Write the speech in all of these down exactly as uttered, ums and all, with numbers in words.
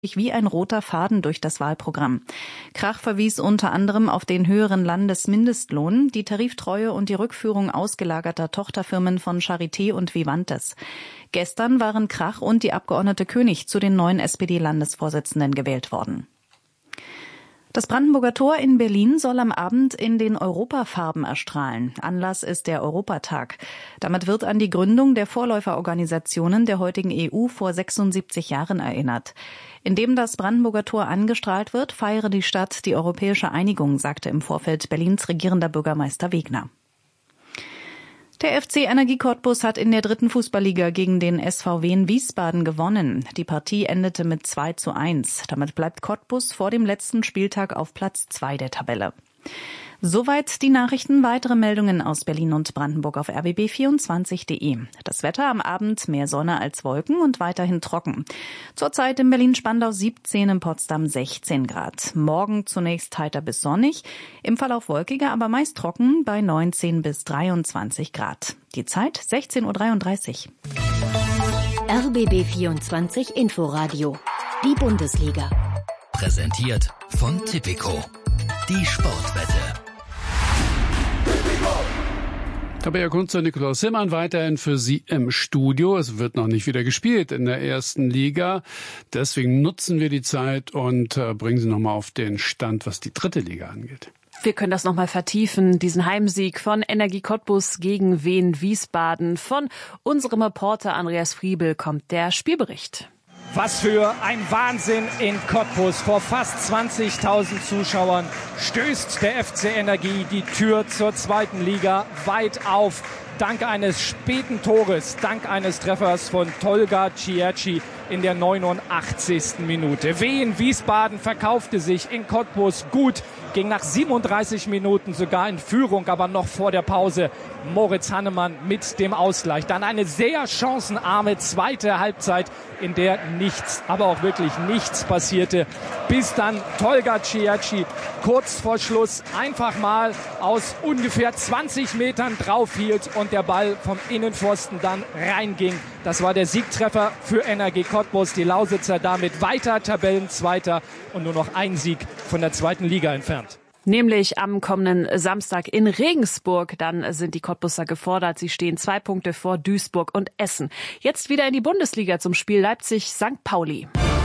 wie ein roter Faden durch das Wahlprogramm. Krach verwies unter anderem auf den höheren Landesmindestlohn, die Tariftreue und die Rückführung ausgelagerter Tochterfirmen von Charité und Vivantes. Gestern waren Krach und die Abgeordnete König zu den neuen S P D-Landesvorsitzenden gewählt worden. Das Brandenburger Tor in Berlin soll am Abend in den Europafarben erstrahlen. Anlass ist der Europatag. Damit wird an die Gründung der Vorläuferorganisationen der heutigen E U vor sechsundsiebzig Jahren erinnert. Indem das Brandenburger Tor angestrahlt wird, feiere die Stadt die europäische Einigung, sagte im Vorfeld Berlins regierender Bürgermeister Wegner. Der F C Energie Cottbus hat in der dritten Fußballliga gegen den S V W in Wiesbaden gewonnen. Die Partie endete mit zwei zu eins. Damit bleibt Cottbus vor dem letzten Spieltag auf Platz zwei der Tabelle. Soweit die Nachrichten. Weitere Meldungen aus Berlin und Brandenburg auf r b b vierundzwanzig punkt de. Das Wetter am Abend mehr Sonne als Wolken und weiterhin trocken. Zurzeit in Berlin-Spandau siebzehn, in Potsdam sechzehn Grad. Morgen zunächst heiter bis sonnig, im Verlauf wolkiger, aber meist trocken bei neunzehn bis dreiundzwanzig Grad. Die Zeit sechzehn Uhr dreiunddreißig. R B B vierundzwanzig Inforadio. Die Bundesliga. Präsentiert von Tipico. Die Sportwette. Tabea Kunze und Nikolaus Simmern weiterhin für Sie im Studio. Es wird noch nicht wieder gespielt in der ersten Liga. Deswegen nutzen wir die Zeit und äh, bringen Sie nochmal auf den Stand, was die dritte Liga angeht. Wir können das nochmal vertiefen, diesen Heimsieg von Energie Cottbus gegen Wien Wiesbaden. Von unserem Reporter Andreas Friebel kommt der Spielbericht. Was für ein Wahnsinn in Cottbus. Vor fast zwanzigtausend Zuschauern stößt der F C Energie die Tür zur zweiten Liga weit auf. Dank eines späten Tores, dank eines Treffers von Tolga Cierci in der neunundachtzigsten Minute. Wien Wiesbaden verkaufte sich in Cottbus gut, ging nach siebenunddreißig Minuten sogar in Führung, aber noch vor der Pause Moritz Hannemann mit dem Ausgleich. Dann eine sehr chancenarme zweite Halbzeit, in der nichts, aber auch wirklich nichts passierte, bis dann Tolga Cierci kurz vor Schluss einfach mal aus ungefähr zwanzig Metern draufhielt und der Ball vom Innenpfosten dann reinging. Das war der Siegtreffer für Energie Cottbus. Die Lausitzer damit weiter Tabellenzweiter und nur noch ein Sieg von der zweiten Liga entfernt. Nämlich am kommenden Samstag in Regensburg. Dann sind die Cottbusser gefordert. Sie stehen zwei Punkte vor Duisburg und Essen. Jetzt wieder in die Bundesliga zum Spiel Leipzig-Sankt Pauli.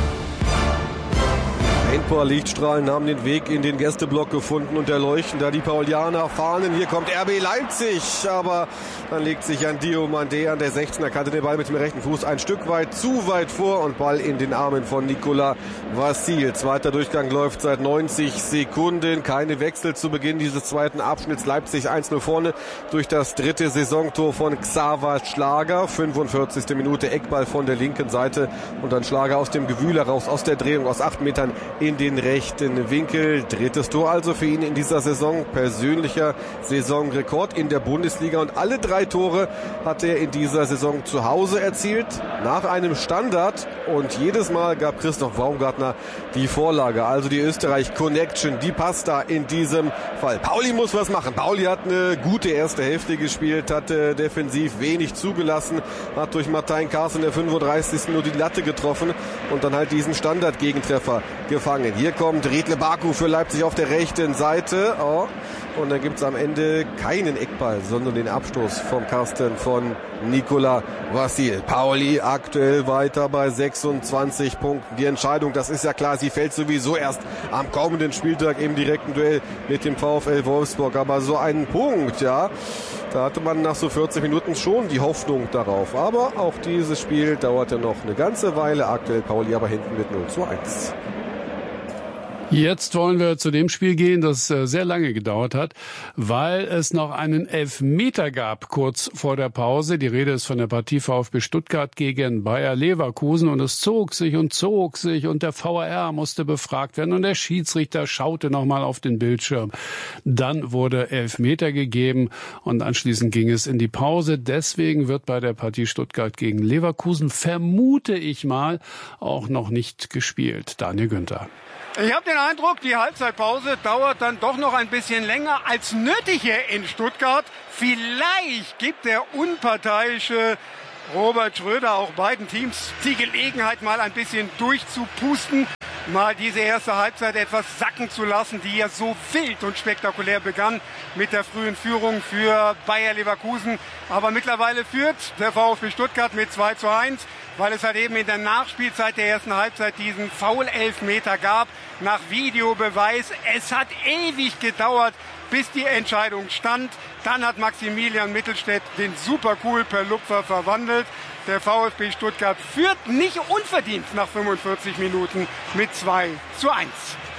Ein paar Lichtstrahlen haben den Weg in den Gästeblock gefunden und erleuchten da die Paulianer Fahnen. Hier kommt R B Leipzig, aber dann legt sich an Diomande an der sechzehner Kante den Ball mit dem rechten Fuß ein Stück weit zu weit vor und Ball in den Armen von Nicolas Vassil. Zweiter Durchgang läuft seit neunzig Sekunden. Keine Wechsel zu Beginn dieses zweiten Abschnitts. Leipzig eins null vorne durch das dritte Saisontor von Xaver Schlager. fünfundvierzigste Minute Eckball von der linken Seite und dann Schlager aus dem Gewühl heraus, aus der Drehung, aus acht Metern in den rechten Winkel. Drittes Tor also für ihn in dieser Saison. Persönlicher Saisonrekord in der Bundesliga und alle drei Tore hat er in dieser Saison zu Hause erzielt, nach einem Standard und jedes Mal gab Christoph Baumgartner die Vorlage. Also die Österreich-Connection, die passt da in diesem Fall. Pauli muss was machen. Pauli hat eine gute erste Hälfte gespielt, hat äh, defensiv wenig zugelassen, hat durch Martijn Kaas in der fünfunddreißigsten nur die Latte getroffen und dann halt diesen Standard-Gegentreffer gefangen. Hier kommt Riedle Baku für Leipzig auf der rechten Seite. Oh. Und dann gibt es am Ende keinen Eckball, sondern den Abstoß vom Kasten von Nicolas Vassil. Pauli aktuell weiter bei sechsundzwanzig Punkten. Die Entscheidung, das ist ja klar, sie fällt sowieso erst am kommenden Spieltag im direkten Duell mit dem VfL Wolfsburg. Aber so einen Punkt, ja, da hatte man nach so vierzig Minuten schon die Hoffnung darauf. Aber auch dieses Spiel dauert ja noch eine ganze Weile. Aktuell Pauli aber hinten mit null zu eins. Jetzt wollen wir zu dem Spiel gehen, das sehr lange gedauert hat, weil es noch einen Elfmeter gab kurz vor der Pause. Die Rede ist von der Partie VfB Stuttgart gegen Bayer Leverkusen und es zog sich und zog sich und der V A R musste befragt werden und der Schiedsrichter schaute nochmal auf den Bildschirm. Dann wurde Elfmeter gegeben und anschließend ging es in die Pause. Deswegen wird bei der Partie Stuttgart gegen Leverkusen, vermute ich mal, auch noch nicht gespielt. Daniel Günther. Ich habe den Eindruck, die Halbzeitpause dauert dann doch noch ein bisschen länger als nötig hier in Stuttgart. Vielleicht gibt der unparteiische Robert Schröder auch beiden Teams die Gelegenheit, mal ein bisschen durchzupusten, mal diese erste Halbzeit etwas sacken zu lassen, die ja so wild und spektakulär begann mit der frühen Führung für Bayer Leverkusen. Aber mittlerweile führt der VfB Stuttgart mit zwei zu eins, weil es halt eben in der Nachspielzeit der ersten Halbzeit diesen Foul-Elfmeter gab. Nach Videobeweis, es hat ewig gedauert, bis die Entscheidung stand. Dann hat Maximilian Mittelstädt den Supercool per Lupfer verwandelt. Der VfB Stuttgart führt nicht unverdient nach fünfundvierzig Minuten mit zwei zu eins.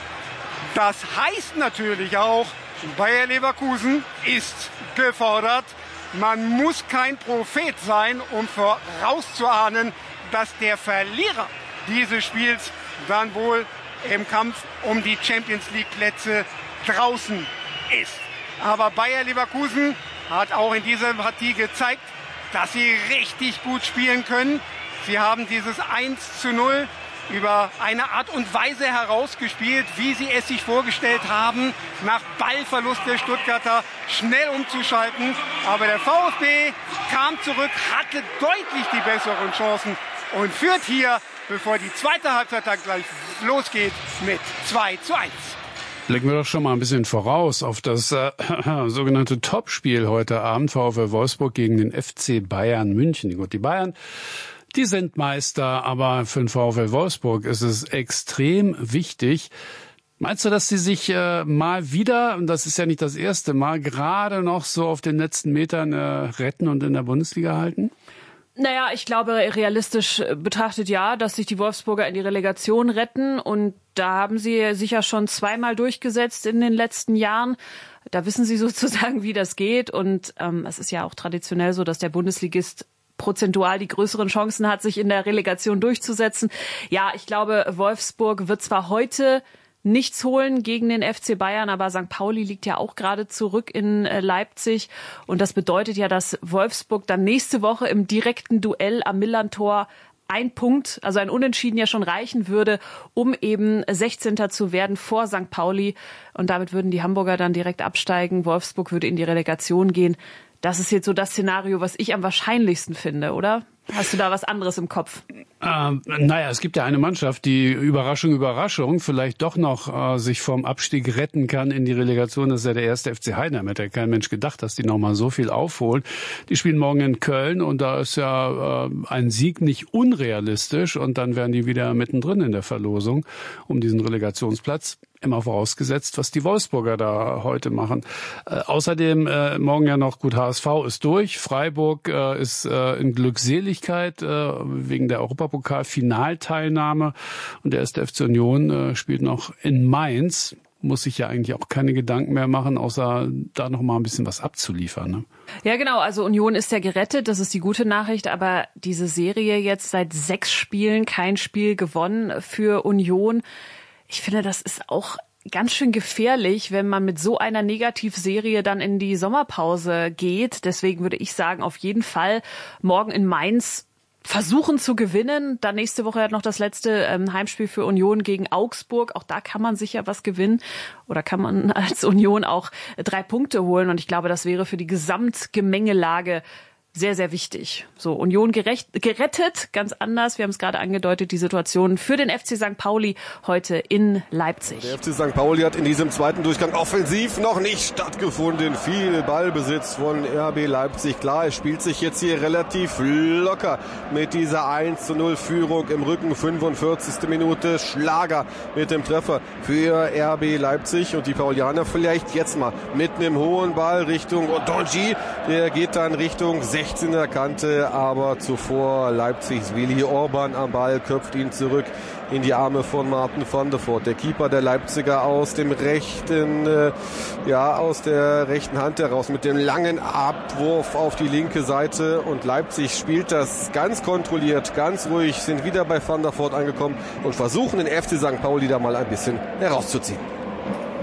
Das heißt natürlich auch, Bayer Leverkusen ist gefordert. Man muss kein Prophet sein, um vorauszuahnen, dass der Verlierer dieses Spiels dann wohl im Kampf um die Champions League Plätze draußen ist. Aber Bayer Leverkusen hat auch in dieser Partie gezeigt, dass sie richtig gut spielen können. Sie haben dieses eins zu null über eine Art und Weise herausgespielt, wie sie es sich vorgestellt haben, nach Ballverlust der Stuttgarter schnell umzuschalten. Aber der VfB kam zurück, hatte deutlich die besseren Chancen und führt hier, bevor die zweite Halbzeit dann gleich losgeht, mit zwei zu eins. Blicken wir doch schon mal ein bisschen voraus auf das äh, sogenannte Topspiel heute Abend, VfL Wolfsburg gegen den F C Bayern München. Gut, die Bayern, die sind Meister, aber für den VfL Wolfsburg ist es extrem wichtig. Meinst du, dass sie sich äh, mal wieder, und das ist ja nicht das erste Mal, gerade noch so auf den letzten Metern äh, retten und in der Bundesliga halten? Naja, ich glaube, realistisch betrachtet ja, dass sich die Wolfsburger in die Relegation retten. Und da haben sie sich ja schon zweimal durchgesetzt in den letzten Jahren. Da wissen sie sozusagen, wie das geht. Und ähm, es ist ja auch traditionell so, dass der Bundesligist prozentual die größeren Chancen hat, sich in der Relegation durchzusetzen. Ja, ich glaube, Wolfsburg wird zwar heute nichts holen gegen den F C Bayern, aber Sankt Pauli liegt ja auch gerade zurück in Leipzig und das bedeutet ja, dass Wolfsburg dann nächste Woche im direkten Duell am Millerntor ein Punkt, also ein Unentschieden ja schon reichen würde, um eben sechzehnter zu werden vor Sankt Pauli und damit würden die Hamburger dann direkt absteigen, Wolfsburg würde in die Relegation gehen. Das ist jetzt so das Szenario, was ich am wahrscheinlichsten finde, oder? Hast du da was anderes im Kopf? Ähm, naja, es gibt ja eine Mannschaft, die Überraschung, Überraschung vielleicht doch noch äh, sich vom Abstieg retten kann in die Relegation. Das ist ja der erste F C Heidenheim. Hätte ja kein Mensch gedacht, dass die noch mal so viel aufholen. Die spielen morgen in Köln und da ist ja äh, ein Sieg nicht unrealistisch und dann wären die wieder mittendrin in der Verlosung um diesen Relegationsplatz. Immer vorausgesetzt, was die Wolfsburger da heute machen. Äh, außerdem äh, morgen ja noch, gut, H S V ist durch. Freiburg äh, ist äh, in Glückseligkeit äh, wegen der Europapokal-Finalteilnahme. Und der erste F C Union äh, spielt noch in Mainz. Muss sich ja eigentlich auch keine Gedanken mehr machen, außer da noch mal ein bisschen was abzuliefern. Ne? Ja, genau. Also Union ist ja gerettet. Das ist die gute Nachricht. Aber diese Serie jetzt seit sechs Spielen, kein Spiel gewonnen für Union. Ich finde, das ist auch ganz schön gefährlich, wenn man mit so einer Negativserie dann in die Sommerpause geht. Deswegen würde ich sagen, auf jeden Fall morgen in Mainz versuchen zu gewinnen. Dann nächste Woche hat noch das letzte ähm, Heimspiel für Union gegen Augsburg. Auch da kann man sicher was gewinnen oder kann man als Union auch drei Punkte holen. Und ich glaube, das wäre für die Gesamtgemengelage sehr, sehr wichtig. So, Union gerecht, gerettet, ganz anders. Wir haben es gerade angedeutet, die Situation für den F C Sankt Pauli heute in Leipzig. Der F C Sankt Pauli hat in diesem zweiten Durchgang offensiv noch nicht stattgefunden. Viel Ballbesitz von R B Leipzig. Klar, es spielt sich jetzt hier relativ locker mit dieser eins zu null Führung im Rücken. fünfundvierzigste Minute. Schlager mit dem Treffer für R B Leipzig. Und die Paulianer vielleicht jetzt mal mit einem hohen Ball Richtung Odonji. Der geht dann Richtung sechzehner Kante, aber zuvor Leipzigs Willi Orban am Ball, köpft ihn zurück in die Arme von Martin van der Voort. Der Keeper der Leipziger aus dem rechten, äh, ja, aus der rechten Hand heraus mit dem langen Abwurf auf die linke Seite und Leipzig spielt das ganz kontrolliert, ganz ruhig, sind wieder bei Van der Voort angekommen und versuchen den F C Sankt Pauli da mal ein bisschen herauszuziehen.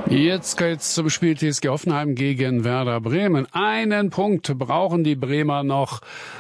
Jetzt geht's zum Spiel T S G Hoffenheim gegen Werder Bremen. Einen Punkt brauchen die Bremer noch,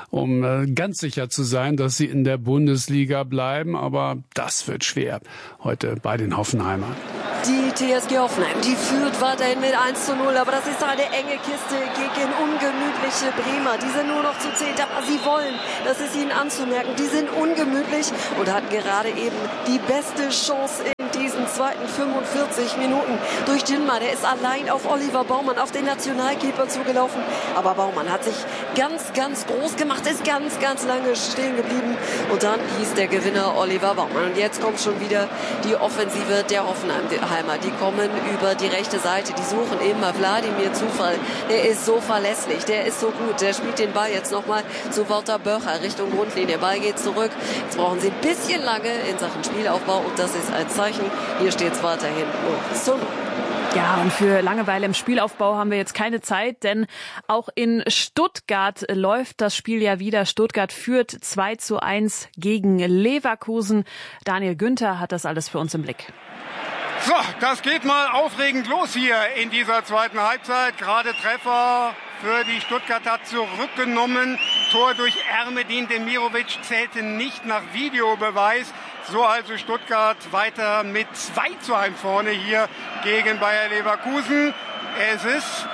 um ganz sicher zu sein, dass sie in der Bundesliga bleiben. Aber das wird schwer heute bei den Hoffenheimern. Die T S G Hoffenheim, die führt weiterhin mit eins zu null, aber das ist eine enge Kiste gegen ungemütliche Bremer. Die sind nur noch zu zehn, aber sie wollen, das ist ihnen anzumerken, die sind ungemütlich und hatten gerade eben die beste Chance in diesen zweiten fünfundvierzig Minuten durch Dilma. Der ist allein auf Oliver Baumann, auf den Nationalkeeper zugelaufen, aber Baumann hat sich ganz, ganz groß gemacht, ist ganz, ganz lange stehen geblieben und dann hieß der Gewinner Oliver Baumann. Und jetzt kommt schon wieder die Offensive der Hoffenheimer. Die kommen über die rechte Seite, die suchen immer Wladimir Zufall. Der ist so verlässlich, der ist so gut, der spielt den Ball jetzt nochmal zu Walter Böcher Richtung Grundlinie. Ball geht zurück. Jetzt brauchen sie ein bisschen lange in Sachen Spielaufbau und das ist ein Zeichen. Hier steht es weiterhin null zu null. Ja, und für Langeweile im Spielaufbau haben wir jetzt keine Zeit, denn auch in Stuttgart läuft das Spiel ja wieder. Stuttgart führt zwei zu eins gegen Leverkusen. Daniel Günther hat das alles für uns im Blick. So, das geht mal aufregend los hier in dieser zweiten Halbzeit. Gerade Treffer für die Stuttgarter zurückgenommen. Tor durch Ermedin Demirovic zählte nicht nach Videobeweis. So also Stuttgart weiter mit zwei zu eins vorne hier gegen Bayer Leverkusen. Es ist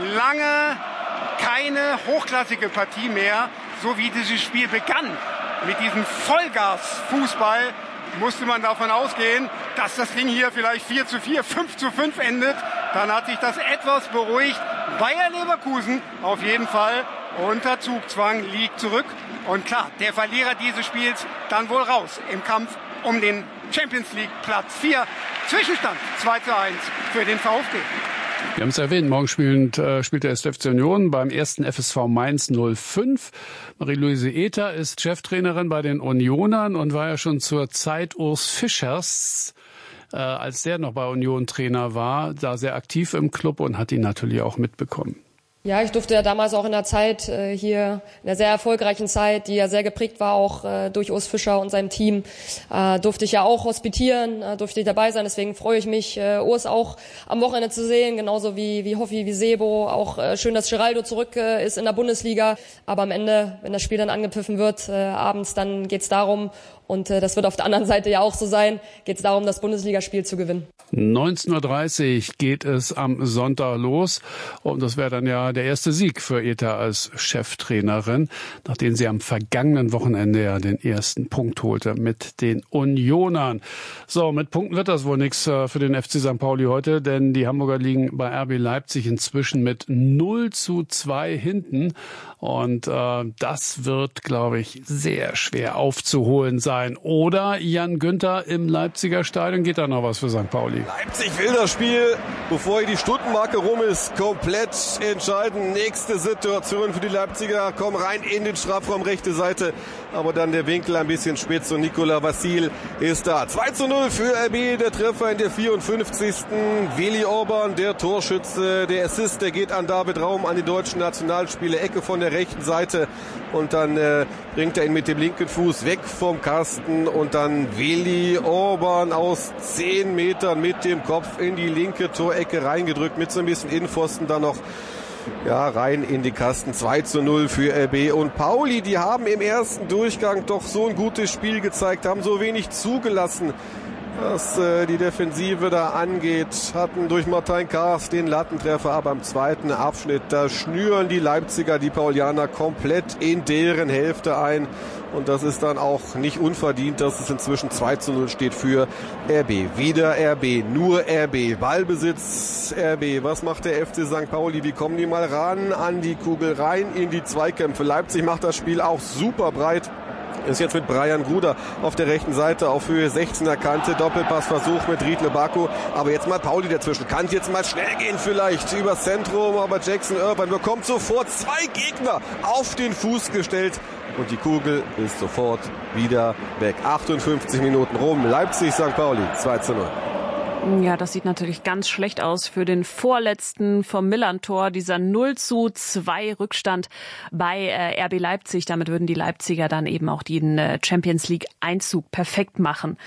lange keine hochklassige Partie mehr, so wie dieses Spiel begann. Mit diesem Vollgas-Fußball musste man davon ausgehen, dass das Ding hier vielleicht vier zu vier, fünf zu fünf endet. Dann hat sich das etwas beruhigt. Bayer Leverkusen auf jeden Fall unter Zugzwang, liegt zurück. Und klar, der Verlierer dieses Spiels dann wohl raus im Kampf um den Champions League Platz vier. Zwischenstand zwei zu eins für den VfB. Wir haben es erwähnt, morgen spielt, äh, spielt der erste F C Union beim ersten F S V Mainz null fünf. Marie-Louise Ether ist Cheftrainerin bei den Unionern und war ja schon zur Zeit Urs Fischers, äh, als der noch bei Union Trainer war, da sehr aktiv im Club und hat ihn natürlich auch mitbekommen. Ja, ich durfte ja damals auch in der Zeit äh, hier, in einer sehr erfolgreichen Zeit, die ja sehr geprägt war, auch äh, durch Urs Fischer und seinem Team, äh, durfte ich ja auch hospitieren, äh, durfte ich dabei sein. Deswegen freue ich mich, äh, Urs auch am Wochenende zu sehen, genauso wie wie Hoffi, wie Sebo. Auch äh, schön, dass Geraldo zurück äh, ist in der Bundesliga. Aber am Ende, wenn das Spiel dann angepfiffen wird, äh, abends, dann geht's darum, und äh, das wird auf der anderen Seite ja auch so sein, geht es darum, das Bundesligaspiel zu gewinnen. neunzehn Uhr dreißig geht es am Sonntag los und das wäre dann ja der erste Sieg für Ether als Cheftrainerin, nachdem sie am vergangenen Wochenende ja den ersten Punkt holte mit den Unionern. So, mit Punkten wird das wohl nichts für den F C Sankt Pauli heute, denn die Hamburger liegen bei R B Leipzig inzwischen mit null zu zwei hinten und äh, das wird, glaube ich, sehr schwer aufzuholen sein. Oder Jan Günther im Leipziger Stadion, geht da noch was für Sankt Pauli? Leipzig will das Spiel, bevor die Stundenmarke rum ist, komplett entscheiden. Nächste Situation für die Leipziger, kommen rein in den Strafraum, rechte Seite, aber dann der Winkel ein bisschen spitz und Nikola Vassil ist da. zwei zu null für R B, der Treffer in der vierundfünfzigsten Willi Orban, der Torschütze, der Assist, der geht an David Raum, an die deutschen Nationalspieler, Ecke von der rechten Seite und dann äh, bringt er ihn mit dem linken Fuß weg vom Kasten und dann Willi Orban aus zehn Metern mit dem Kopf in die linke Torecke reingedrückt, mit so ein bisschen Innenpfosten dann noch ja, rein in die Kasten. zwei zu null für R B und Pauli, die haben im ersten Durchgang doch so ein gutes Spiel gezeigt, haben so wenig zugelassen, was äh, die Defensive da angeht, hatten durch Martin Kars den Lattentreffer, aber im zweiten Abschnitt, da schnüren die Leipziger, die Paulianer komplett in deren Hälfte ein und das ist dann auch nicht unverdient, dass es inzwischen zwei zu null steht für R B. Wieder R B, nur R B, Ballbesitz R B, was macht der F C Sankt Pauli, wie kommen die mal ran an die Kugel, rein in die Zweikämpfe. Leipzig macht das Spiel auch super breit. Ist jetzt mit Brian Gruder auf der rechten Seite auf Höhe sechzehner Kante. Doppelpassversuch mit Riedle Baku. Aber jetzt mal Pauli dazwischen. Kann jetzt mal schnell gehen vielleicht übers Zentrum. Aber Jackson Irvine bekommt sofort zwei Gegner auf den Fuß gestellt. Und die Kugel ist sofort wieder weg. achtundfünfzig Minuten rum. Leipzig, Sankt Pauli zwei zu null. Ja, das sieht natürlich ganz schlecht aus für den vorletzten vom Millern-Tor. Dieser null zu zwei Rückstand bei äh, R B Leipzig. Damit würden die Leipziger dann eben auch den äh, Champions League Einzug perfekt machen.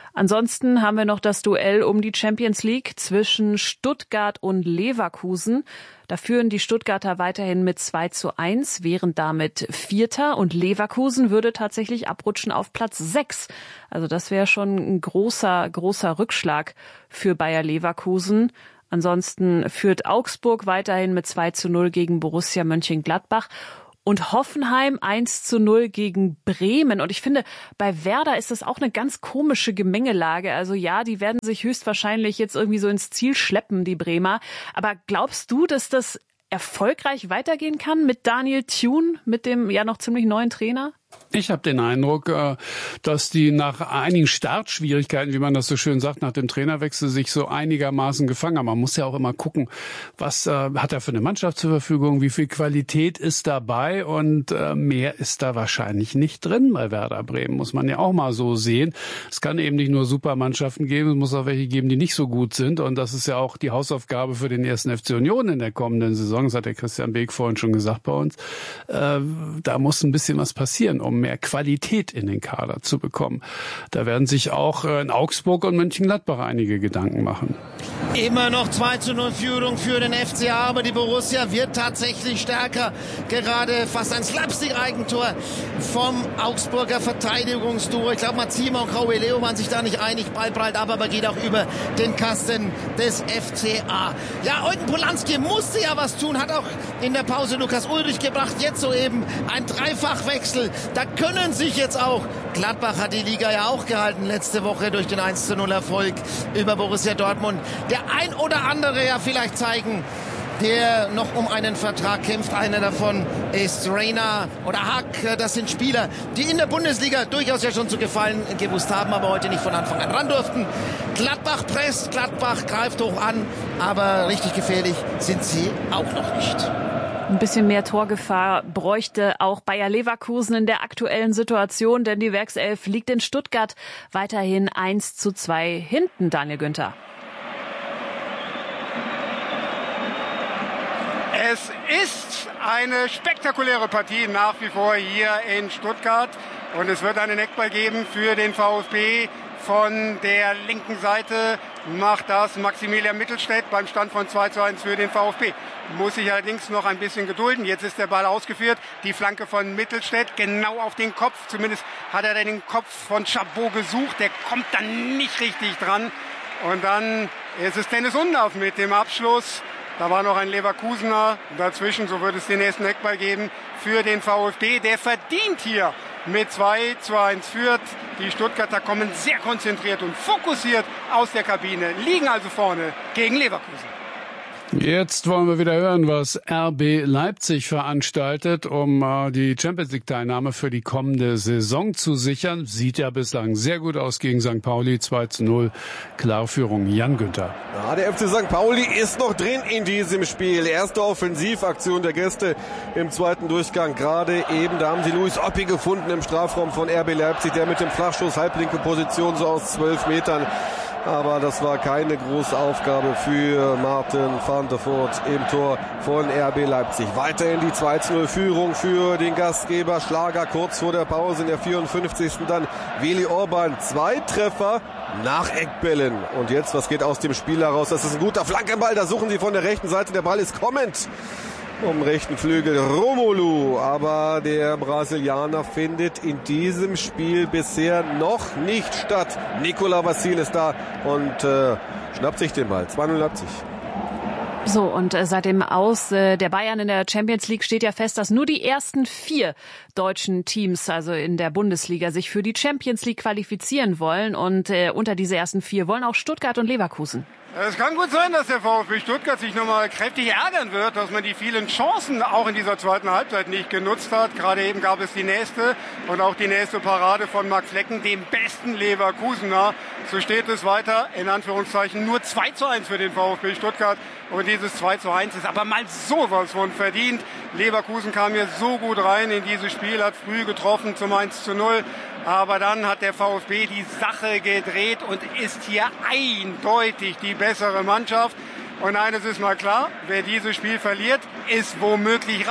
Ansonsten haben wir noch das Duell um die Champions League zwischen Stuttgart und Leverkusen. Da führen die Stuttgarter weiterhin mit zwei zu eins, wären damit Vierter, und Leverkusen würde tatsächlich abrutschen auf Platz sechs. Also das wäre schon ein großer, großer Rückschlag für Bayer Leverkusen. Ansonsten führt Augsburg weiterhin mit zwei zu null gegen Borussia Mönchengladbach. Und Hoffenheim eins zu null gegen Bremen. Und ich finde, bei Werder ist das auch eine ganz komische Gemengelage. Also ja, die werden sich höchstwahrscheinlich jetzt irgendwie so ins Ziel schleppen, die Bremer. Aber glaubst du, dass das erfolgreich weitergehen kann mit Daniel Thune, mit dem ja noch ziemlich neuen Trainer? Ich habe den Eindruck, dass die nach einigen Startschwierigkeiten, wie man das so schön sagt, nach dem Trainerwechsel sich so einigermaßen gefangen haben. Man muss ja auch immer gucken, was äh, hat er für eine Mannschaft zur Verfügung, wie viel Qualität ist dabei, und äh, mehr ist da wahrscheinlich nicht drin bei Werder Bremen, muss man ja auch mal so sehen. Es kann eben nicht nur Supermannschaften geben, es muss auch welche geben, die nicht so gut sind, und das ist ja auch die Hausaufgabe für den ersten F C Union in der kommenden Saison, das hat der Christian Beek vorhin schon gesagt bei uns. Äh, da muss ein bisschen was passieren, um mehr Qualität in den Kader zu bekommen. Da werden sich auch in Augsburg und Mönchengladbach einige Gedanken machen. Immer noch zwei zu null Führung für den F C A, aber die Borussia wird tatsächlich stärker. Gerade fast ein Slapstick-Eigentor vom Augsburger Verteidigungsduo. Ich glaube, Mazima und Rauleo waren sich da nicht einig. Ball prallt ab, aber geht auch über den Kasten des F C A. Ja, Eugen Polanski musste ja was tun, hat auch in der Pause Lukas Ulrich gebracht. Jetzt soeben ein Dreifachwechsel. Da können sich jetzt auch, Gladbach hat die Liga ja auch gehalten letzte Woche durch den eins zu null Erfolg über Borussia Dortmund, der ein oder andere ja vielleicht zeigen, der noch um einen Vertrag kämpft. Einer davon ist Reina oder Hack. Das sind Spieler, die in der Bundesliga durchaus ja schon zu gefallen gewusst haben, aber heute nicht von Anfang an ran durften. Gladbach presst, Gladbach greift hoch an, aber richtig gefährlich sind sie auch noch nicht. Ein bisschen mehr Torgefahr bräuchte auch Bayer Leverkusen in der aktuellen Situation, denn die Werkself liegt in Stuttgart weiterhin eins zu zwei hinten, Daniel Günther. Es ist eine spektakuläre Partie nach wie vor hier in Stuttgart, und es wird einen Eckball geben für den VfB. Von der linken Seite macht das Maximilian Mittelstädt beim Stand von zwei zu eins für den VfB. Muss sich allerdings noch ein bisschen gedulden. Jetzt ist der Ball ausgeführt. Die Flanke von Mittelstädt genau auf den Kopf. Zumindest hat er den Kopf von Chabot gesucht. Der kommt dann nicht richtig dran. Und dann ist es Dennis Undaff mit dem Abschluss. Da war noch ein Leverkusener dazwischen. So wird es den nächsten Eckball geben für den VfB. Der verdient hier mit zwei zu eins führt. Die Stuttgarter kommen sehr konzentriert und fokussiert aus der Kabine, liegen also vorne gegen Leverkusen. Jetzt wollen wir wieder hören, was R B Leipzig veranstaltet, um äh, die Champions-League-Teilnahme für die kommende Saison zu sichern. Sieht ja bislang sehr gut aus gegen Sankt Pauli. zwei zu null, Klarführung Jan Günther. Ja, der F C Sankt Pauli ist noch drin in diesem Spiel. Erste Offensivaktion der Gäste im zweiten Durchgang. Gerade eben, da haben sie Luis Oppi gefunden im Strafraum von R B Leipzig, der mit dem Flachschuss halblinke Position so aus zwölf Metern. Aber das war keine große Aufgabe für Martin van der Voort im Tor von R B Leipzig. Weiterhin die zwei zu null Führung für den Gastgeber Schlager kurz vor der Pause in der vierundfünfzigsten Dann Willi Orban. Zwei Treffer nach Eckbällen. Und jetzt, was geht aus dem Spiel heraus? Das ist ein guter Flankenball. Da suchen sie von der rechten Seite. Der Ball ist kommend um rechten Flügel Romelu, aber der Brasilianer findet in diesem Spiel bisher noch nicht statt. Nikola Vassil ist da und äh, schnappt sich den Ball. zwei null Leipzig. So, und äh, seit dem Aus äh, der Bayern in der Champions League steht ja fest, dass nur die ersten vier deutschen Teams, also in der Bundesliga, sich für die Champions League qualifizieren wollen. Und äh, unter diese ersten vier wollen auch Stuttgart und Leverkusen. Es kann gut sein, dass der VfB Stuttgart sich nochmal kräftig ärgern wird, dass man die vielen Chancen auch in dieser zweiten Halbzeit nicht genutzt hat. Gerade eben gab es die nächste und auch die nächste Parade von Max Flecken, dem besten Leverkusener. So steht es weiter, in Anführungszeichen, nur zwei zu eins für den VfB Stuttgart. Und dieses zwei zu eins ist aber mal sowas von verdient. Leverkusen kam hier so gut rein in dieses Spiel, hat früh getroffen zum eins zu null. Aber dann hat der VfB die Sache gedreht und ist hier eindeutig die bessere Mannschaft. Und eines ist mal klar, wer dieses Spiel verliert, ist womöglich raus.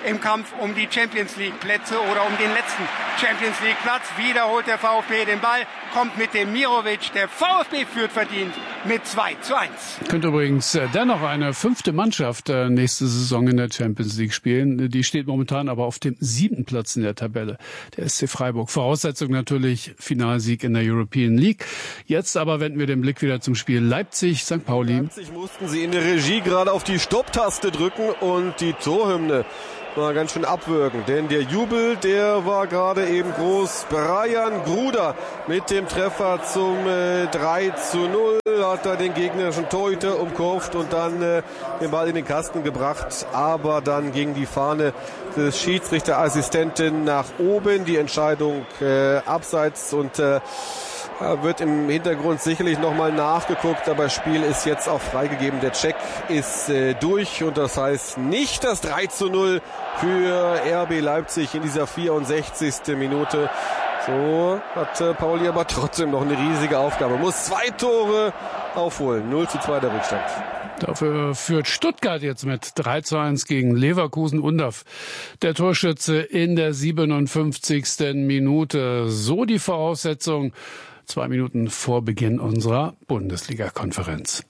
im Kampf um die Champions League Plätze oder um den letzten Champions League Platz. Wiederholt der VfB den Ball, kommt mit dem Mirovic. Der VfB führt verdient mit zwei zu eins. Könnte übrigens dennoch eine fünfte Mannschaft nächste Saison in der Champions League spielen. Die steht momentan aber auf dem siebten Platz in der Tabelle, der S C Freiburg. Voraussetzung natürlich Finalsieg in der European League. Jetzt aber wenden wir den Blick wieder zum Spiel Leipzig-Sankt Pauli. Leipzig mussten sie in der Regie gerade auf die Stopptaste drücken und die Torhymne war ganz schön abwürgen, denn der Jubel, der war gerade eben groß. Brian Gruder mit dem Treffer zum äh, drei zu null, hat da den gegnerischen Torhüter umkurvt und dann äh, den Ball in den Kasten gebracht, aber dann ging die Fahne des Schiedsrichterassistenten nach oben, die Entscheidung äh, abseits und äh, wird im Hintergrund sicherlich nochmal nachgeguckt, aber das Spiel ist jetzt auch freigegeben. Der Check ist äh, durch und das heißt nicht das drei zu null für R B Leipzig in dieser vierundsechzigsten Minute. So hat äh, Pauli aber trotzdem noch eine riesige Aufgabe. Muss zwei Tore aufholen. null zu zwei der Rückstand. Dafür führt Stuttgart jetzt mit drei zu eins gegen Leverkusen. Undav, der Torschütze in der siebenundfünfzigsten Minute. So die Voraussetzung. Zwei Minuten vor Beginn unserer Bundesliga-Konferenz.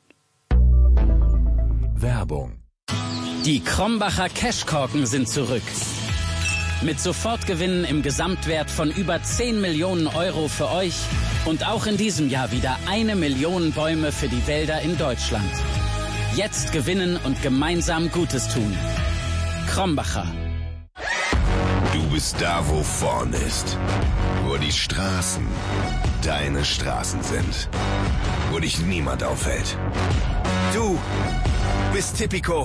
Werbung. Die Krombacher Cashkorken sind zurück. Mit Sofortgewinnen im Gesamtwert von über zehn Millionen Euro für euch und auch in diesem Jahr wieder eine Million Bäume für die Wälder in Deutschland. Jetzt gewinnen und gemeinsam Gutes tun. Krombacher. Du bist da, wo vorn ist. Wo die Straßen deine Straßen sind. Wo dich niemand aufhält. Du bist Tipico.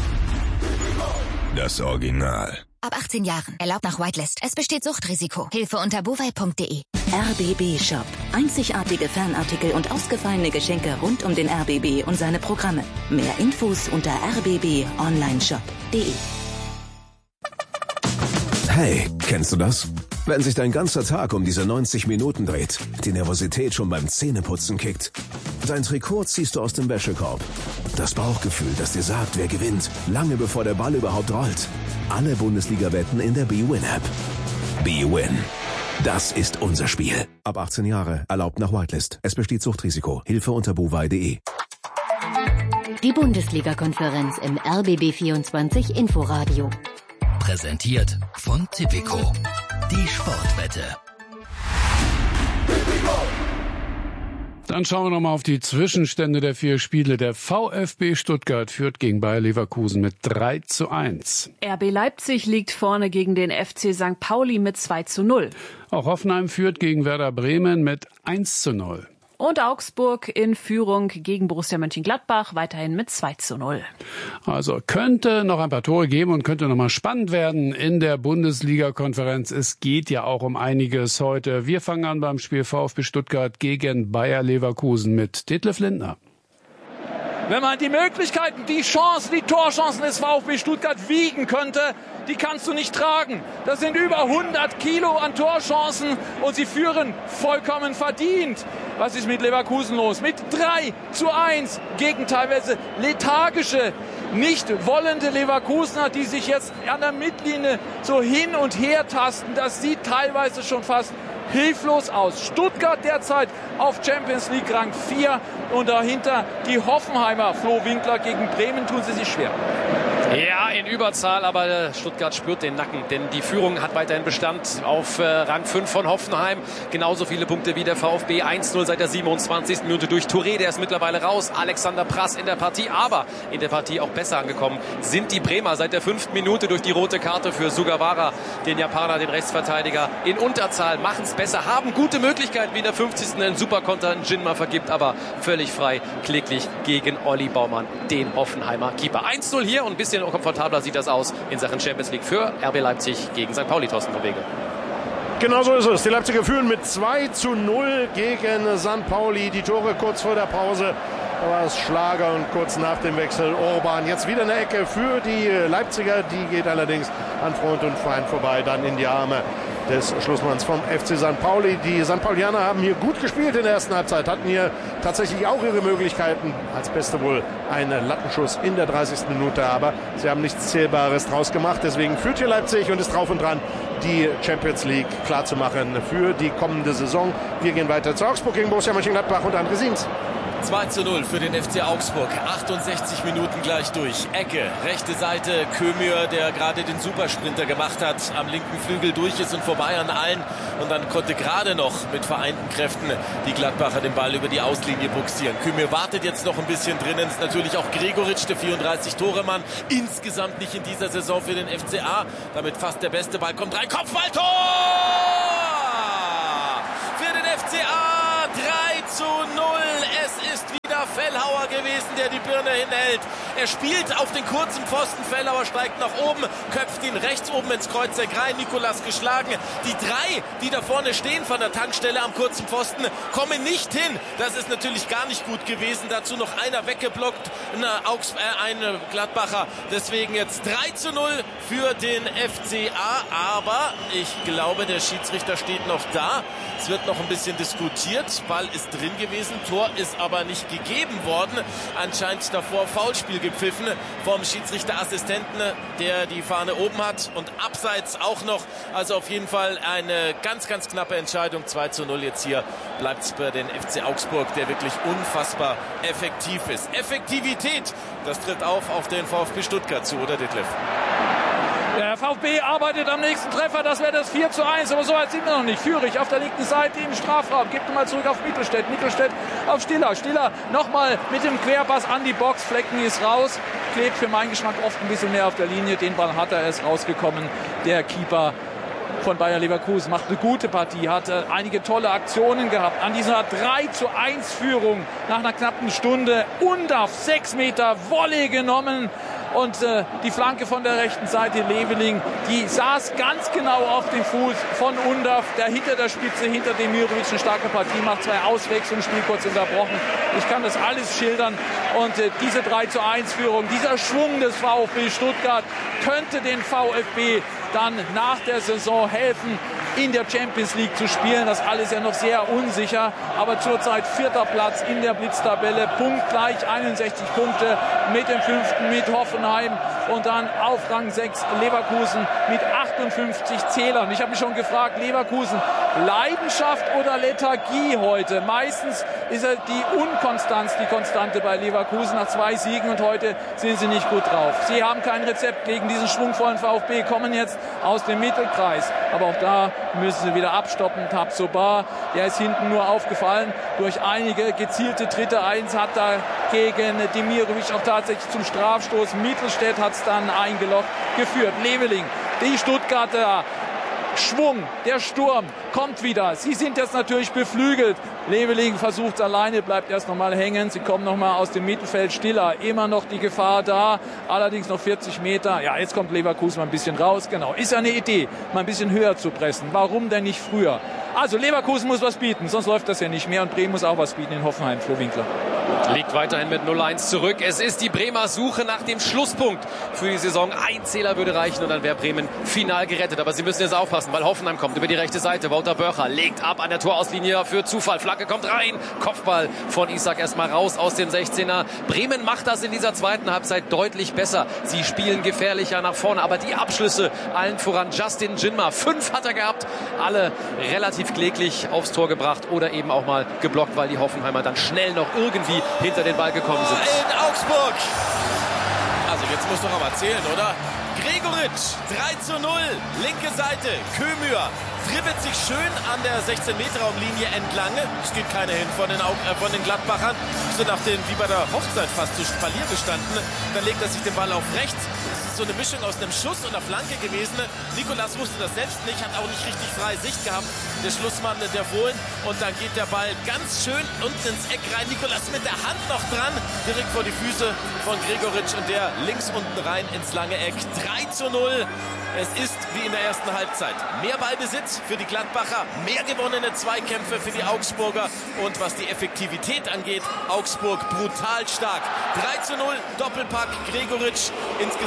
Das Original. Ab achtzehn Jahren. Erlaubt nach Whitelist. Es besteht Suchtrisiko. Hilfe unter bovai punkt de. R B B Shop. Einzigartige Fanartikel und ausgefallene Geschenke rund um den R B B und seine Programme. Mehr Infos unter r b b online shop punkt de. Hey, kennst du das? Wenn sich dein ganzer Tag um diese neunzig Minuten dreht, die Nervosität schon beim Zähneputzen kickt. Dein Trikot ziehst du aus dem Wäschekorb. Das Bauchgefühl, das dir sagt, wer gewinnt, lange bevor der Ball überhaupt rollt. Alle Bundesliga-Wetten in der B-Win-App. B-Win. Das ist unser Spiel. Ab achtzehn Jahre, erlaubt nach Whitelist. Es besteht Suchtrisiko. Hilfe unter bovai punkt de. Die Bundesliga-Konferenz im R B B vierundzwanzig Inforadio. Präsentiert von Tipico. Die Sportwette. Dann schauen wir nochmal auf die Zwischenstände der vier Spiele. Der VfB Stuttgart führt gegen Bayer Leverkusen mit drei zu eins. R B Leipzig liegt vorne gegen den F C Sankt Pauli mit zwei zu null. Auch Hoffenheim führt gegen Werder Bremen mit eins zu null. Und Augsburg in Führung gegen Borussia Mönchengladbach weiterhin mit zwei zu null. Also könnte noch ein paar Tore geben und könnte noch mal spannend werden in der Bundesliga-Konferenz. Es geht ja auch um einiges heute. Wir fangen an beim Spiel VfB Stuttgart gegen Bayer Leverkusen mit Detlef Lindner. Wenn man die Möglichkeiten, die Chancen, die Torchancen des VfB Stuttgart wiegen könnte, die kannst du nicht tragen. Das sind über hundert Kilo an Torchancen und sie führen vollkommen verdient. Was ist mit Leverkusen los? Mit drei zu eins gegen teilweise lethargische, nicht wollende Leverkusener, die sich jetzt an der Mittellinie so hin und her tasten. Das sieht teilweise schon fast hilflos aus. Stuttgart derzeit auf Champions League Rang vier und dahinter die Hoffenheimer. Flo Winkler gegen Bremen tun sie sich schwer. Ja, in Überzahl, aber Stuttgart spürt den Nacken, denn die Führung hat weiterhin Bestand auf äh, Rang fünf von Hoffenheim. Genauso viele Punkte wie der VfB, eins null seit der siebenundzwanzigsten Minute durch Touré, der ist mittlerweile raus. Alexander Prass in der Partie, aber in der Partie auch besser angekommen sind die Bremer seit der fünften Minute durch die rote Karte für Sugawara, den Japaner, den Rechtsverteidiger. In Unterzahl machen es besser, haben gute Möglichkeiten, wie in der fünfzigsten einen Superkonter in Jinma vergibt, aber völlig frei, kläglich gegen Olli Baumann, den Hoffenheimer Keeper. eins null hier und ein bisschen komfortabler sieht das aus in Sachen Champions League für R B Leipzig gegen Sankt Pauli. Thorsten von Wege. Genau so ist es. Die Leipziger führen mit zwei zu null gegen Sankt Pauli. Die Tore kurz vor der Pause. Da war es Schlager und kurz nach dem Wechsel Orban. Jetzt wieder eine Ecke für die Leipziger. Die geht allerdings an Freund und Feind vorbei, dann in die Arme des Schlussmanns vom F C Sankt Pauli. Die Sankt Paulianer haben hier gut gespielt in der ersten Halbzeit, hatten hier tatsächlich auch ihre Möglichkeiten. Als Beste wohl ein Lattenschuss in der dreißigsten Minute, aber sie haben nichts Zählbares draus gemacht. Deswegen führt hier Leipzig und ist drauf und dran, die Champions League klarzumachen für die kommende Saison. Wir gehen weiter zu Augsburg gegen Borussia Mönchengladbach und André Sims. zwei zu null für den F C Augsburg. achtundsechzig Minuten gleich durch. Ecke, rechte Seite. Kömür, der gerade den Supersprinter gemacht hat, am linken Flügel durch ist und vorbei an allen. Und dann konnte gerade noch mit vereinten Kräften die Gladbacher den Ball über die Auslinie buxieren. Kömür wartet jetzt noch ein bisschen drinnen. Ist natürlich auch Gregoritsch, der vierunddreißig-Tore-Mann. Insgesamt nicht in dieser Saison für den F C A. Damit fast der beste Ball kommt rein. Kopfballtor! Für den F C A. drei zu null. Es ist wieder Fellhauer gewesen, der die Birne hinhält. Er spielt auf den kurzen Pfosten. Fellhauer steigt nach oben, köpft ihn rechts oben ins Kreuzeck rein. Nikolas geschlagen. Die drei, die da vorne stehen von der Tankstelle am kurzen Pfosten, kommen nicht hin. Das ist natürlich gar nicht gut gewesen. Dazu noch einer weggeblockt, eine Augs äh, eine Gladbacher. Deswegen jetzt drei zu null für den F C A. Aber ich glaube, der Schiedsrichter steht noch da. Es wird noch ein bisschen diskutiert. Ball ist drin gewesen, Tor ist aber nicht gegeben worden. Anscheinend davor Foulspiel gepfiffen vom Schiedsrichterassistenten, der die Fahne oben hat und abseits auch noch. Also auf jeden Fall eine ganz, ganz knappe Entscheidung. zwei zu null jetzt hier bleibt es bei den F C Augsburg, der wirklich unfassbar effektiv ist. Effektivität, das tritt auf auf den VfB Stuttgart zu, oder Detlef? Der VfB arbeitet am nächsten Treffer, das wäre das vier zu eins, aber so weit sind wir noch nicht. Führig auf der linken Seite im Strafraum, gibt mal zurück auf Mittelstädt, Mittelstädt auf Stiller, Stiller nochmal mit dem Querpass an die Box, Flecken ist raus, klebt für meinen Geschmack oft ein bisschen mehr auf der Linie, den Ball hat er, er ist rausgekommen, der Keeper von Bayer Leverkusen macht eine gute Partie, hat äh, einige tolle Aktionen gehabt. An dieser drei zu eins Führung nach einer knappen Stunde Undav, sechs Meter Volley genommen. Und äh, die Flanke von der rechten Seite, Leveling, die saß ganz genau auf dem Fuß von Undav, der hinter der Spitze, hinter dem Demirovic eine starke Partie macht, zwei Auswechslungen, Spiel kurz unterbrochen. Ich kann das alles schildern. Und äh, diese drei zu eins Führung, dieser Schwung des VfB Stuttgart könnte den VfB dann nach der Saison helfen, in der Champions League zu spielen. Das alles ja noch sehr unsicher, aber zurzeit vierter Platz in der Blitztabelle, punktgleich, einundsechzig Punkte mit dem fünften, mit Hoffenheim und dann auf Rang sechs Leverkusen mit achtundfünfzig Zählern. Ich habe mich schon gefragt, Leverkusen, Leidenschaft oder Lethargie heute? Meistens ist ja die Unkonstanz die Konstante bei Leverkusen nach zwei Siegen und heute sind sie nicht gut drauf. Sie haben kein Rezept gegen diesen schwungvollen VfB, kommen jetzt aus dem Mittelkreis, aber auch da müssen sie wieder abstoppen. Tabsoba, der ist hinten nur aufgefallen durch einige gezielte Tritte. Eins hat da gegen Demirovic auch tatsächlich zum Strafstoß. Mittelstädt hat es dann eingeloggt, geführt. Leveling, die Stuttgarter, Schwung, der Sturm kommt wieder. Sie sind jetzt natürlich beflügelt. Leveling versucht es alleine, bleibt erst noch mal hängen. Sie kommen noch mal aus dem Mittelfeld. Stiller, immer noch die Gefahr da. Allerdings noch vierzig Meter. Ja, jetzt kommt Leverkusen mal ein bisschen raus. Genau, ist ja eine Idee, mal ein bisschen höher zu pressen. Warum denn nicht früher? Also Leverkusen muss was bieten, sonst läuft das ja nicht mehr. Und Bremen muss auch was bieten in Hoffenheim. Flo Winkler. Liegt weiterhin mit null eins zurück. Es ist die Bremer Suche nach dem Schlusspunkt für die Saison. Ein Zähler würde reichen und dann wäre Bremen final gerettet. Aber sie müssen jetzt aufpassen, weil Hoffenheim kommt über die rechte Seite. Wouter Börcher legt ab an der Torauslinie für Zufall. Flanke kommt rein. Kopfball von Isak erstmal raus aus dem sechzehner. Bremen macht das in dieser zweiten Halbzeit deutlich besser. Sie spielen gefährlicher nach vorne. Aber die Abschlüsse, allen voran Justin Jinma. Fünf hat er gehabt. Alle relativ kläglich aufs Tor gebracht oder eben auch mal geblockt, weil die Hoffenheimer dann schnell noch irgendwie hinter den Ball gekommen sind. In Augsburg. Also jetzt muss doch aber zählen, oder? Gregoritsch, drei zu null, linke Seite, Kömür dribbelt sich schön an der sechzehn-Meter-Raumlinie entlang. Es geht keiner hin von den, äh, von den Gladbachern. So nach den, wie bei der Hochzeit fast, zu Spalier gestanden. Dann legt er sich den Ball auf rechts. Das ist so eine Mischung aus einem Schuss und einer Flanke gewesen. Nikolas wusste das selbst nicht, hat auch nicht richtig freie Sicht gehabt. Der Schlussmann, der Fohlen. Und dann geht der Ball ganz schön unten ins Eck rein. Nikolas mit der Hand noch dran, direkt vor die Füße von Gregoritsch und der links unten rein ins lange Eck. drei zu null. Es ist wie in der ersten Halbzeit. Mehr Ballbesitz für die Gladbacher, mehr gewonnene Zweikämpfe für die Augsburger. Und was die Effektivität angeht, Augsburg brutal stark. drei zu null, Doppelpack, Gregoritsch. Insgesamt sein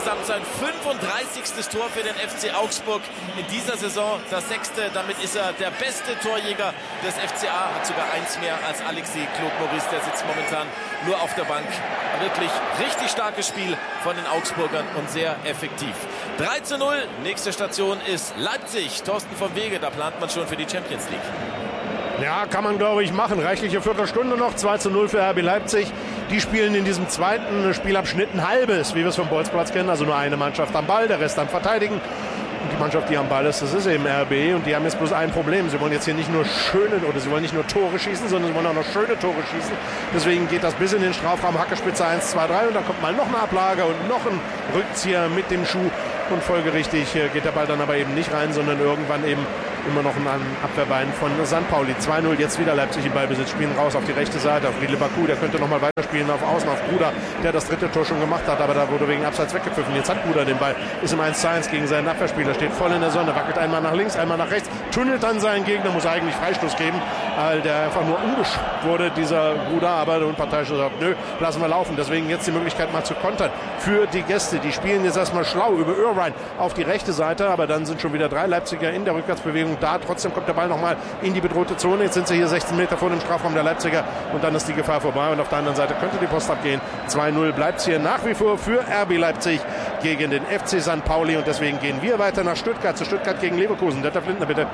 fünfunddreißigstes Tor für den F C Augsburg in dieser Saison. Das sechste, damit ist er der beste Torjäger des F C A. Hat sogar eins mehr als Alexis Claude Maurice. Der sitzt momentan nur auf der Bank. Wirklich richtig starkes Spiel von den Augsburgern und sehr effektiv. drei zu null. Nächste Station ist Leipzig. Thorsten vom Wege, da plant man schon für die Champions League. Ja, kann man, glaube ich, machen. Reichliche Viertelstunde noch. zwei zu null für R B Leipzig. Die spielen in diesem zweiten Spielabschnitt ein halbes, wie wir es vom Bolzplatz kennen. Also nur eine Mannschaft am Ball, der Rest am Verteidigen. Und die Mannschaft, die am Ball ist, das ist eben R B. Und die haben jetzt bloß ein Problem. Sie wollen jetzt hier nicht nur schöne, oder sie wollen nicht nur Tore schießen, sondern sie wollen auch noch schöne Tore schießen. Deswegen geht das bis in den Strafraum. Hackespitze eins, zwei, drei. Und dann kommt mal noch eine Ablage und noch ein Rückzieher mit dem Schuh. Und folgerichtig geht der Ball dann aber eben nicht rein, sondern irgendwann eben immer noch ein Abwehrbein von Sankt Pauli. zwei null, jetzt wieder Leipzig im Ballbesitz, spielen raus auf die rechte Seite, auf Riedle Baku, der könnte nochmal weiterspielen, auf Außen, auf Bruder, der das dritte Tor schon gemacht hat, aber da wurde wegen Abseits weggepfiffen. Jetzt hat Bruder den Ball, ist im eins zu eins gegen seinen Abwehrspieler, steht voll in der Sonne, wackelt einmal nach links, einmal nach rechts, tunnelt dann seinen Gegner, muss eigentlich Freistoß geben, weil der einfach nur umgeschubst wurde, dieser Bruder, aber der Unparteiische sagt, nö, lassen wir laufen. Deswegen jetzt die Möglichkeit mal zu kontern für die Gäste. Die spielen jetzt erstmal schlau über Irvine auf die rechte Seite, aber dann sind schon wieder drei Leipziger in der Rückwärtsbewegung da. Trotzdem kommt der Ball nochmal in die bedrohte Zone. Jetzt sind sie hier sechzehn Meter vor dem Strafraum der Leipziger und dann ist die Gefahr vorbei. Und auf der anderen Seite könnte die Post abgehen. zwei null bleibt es hier nach wie vor für R B Leipzig gegen den F C Sankt Pauli. Und deswegen gehen wir weiter nach Stuttgart, zu Stuttgart gegen Leverkusen. Detlef Lindner, bitte.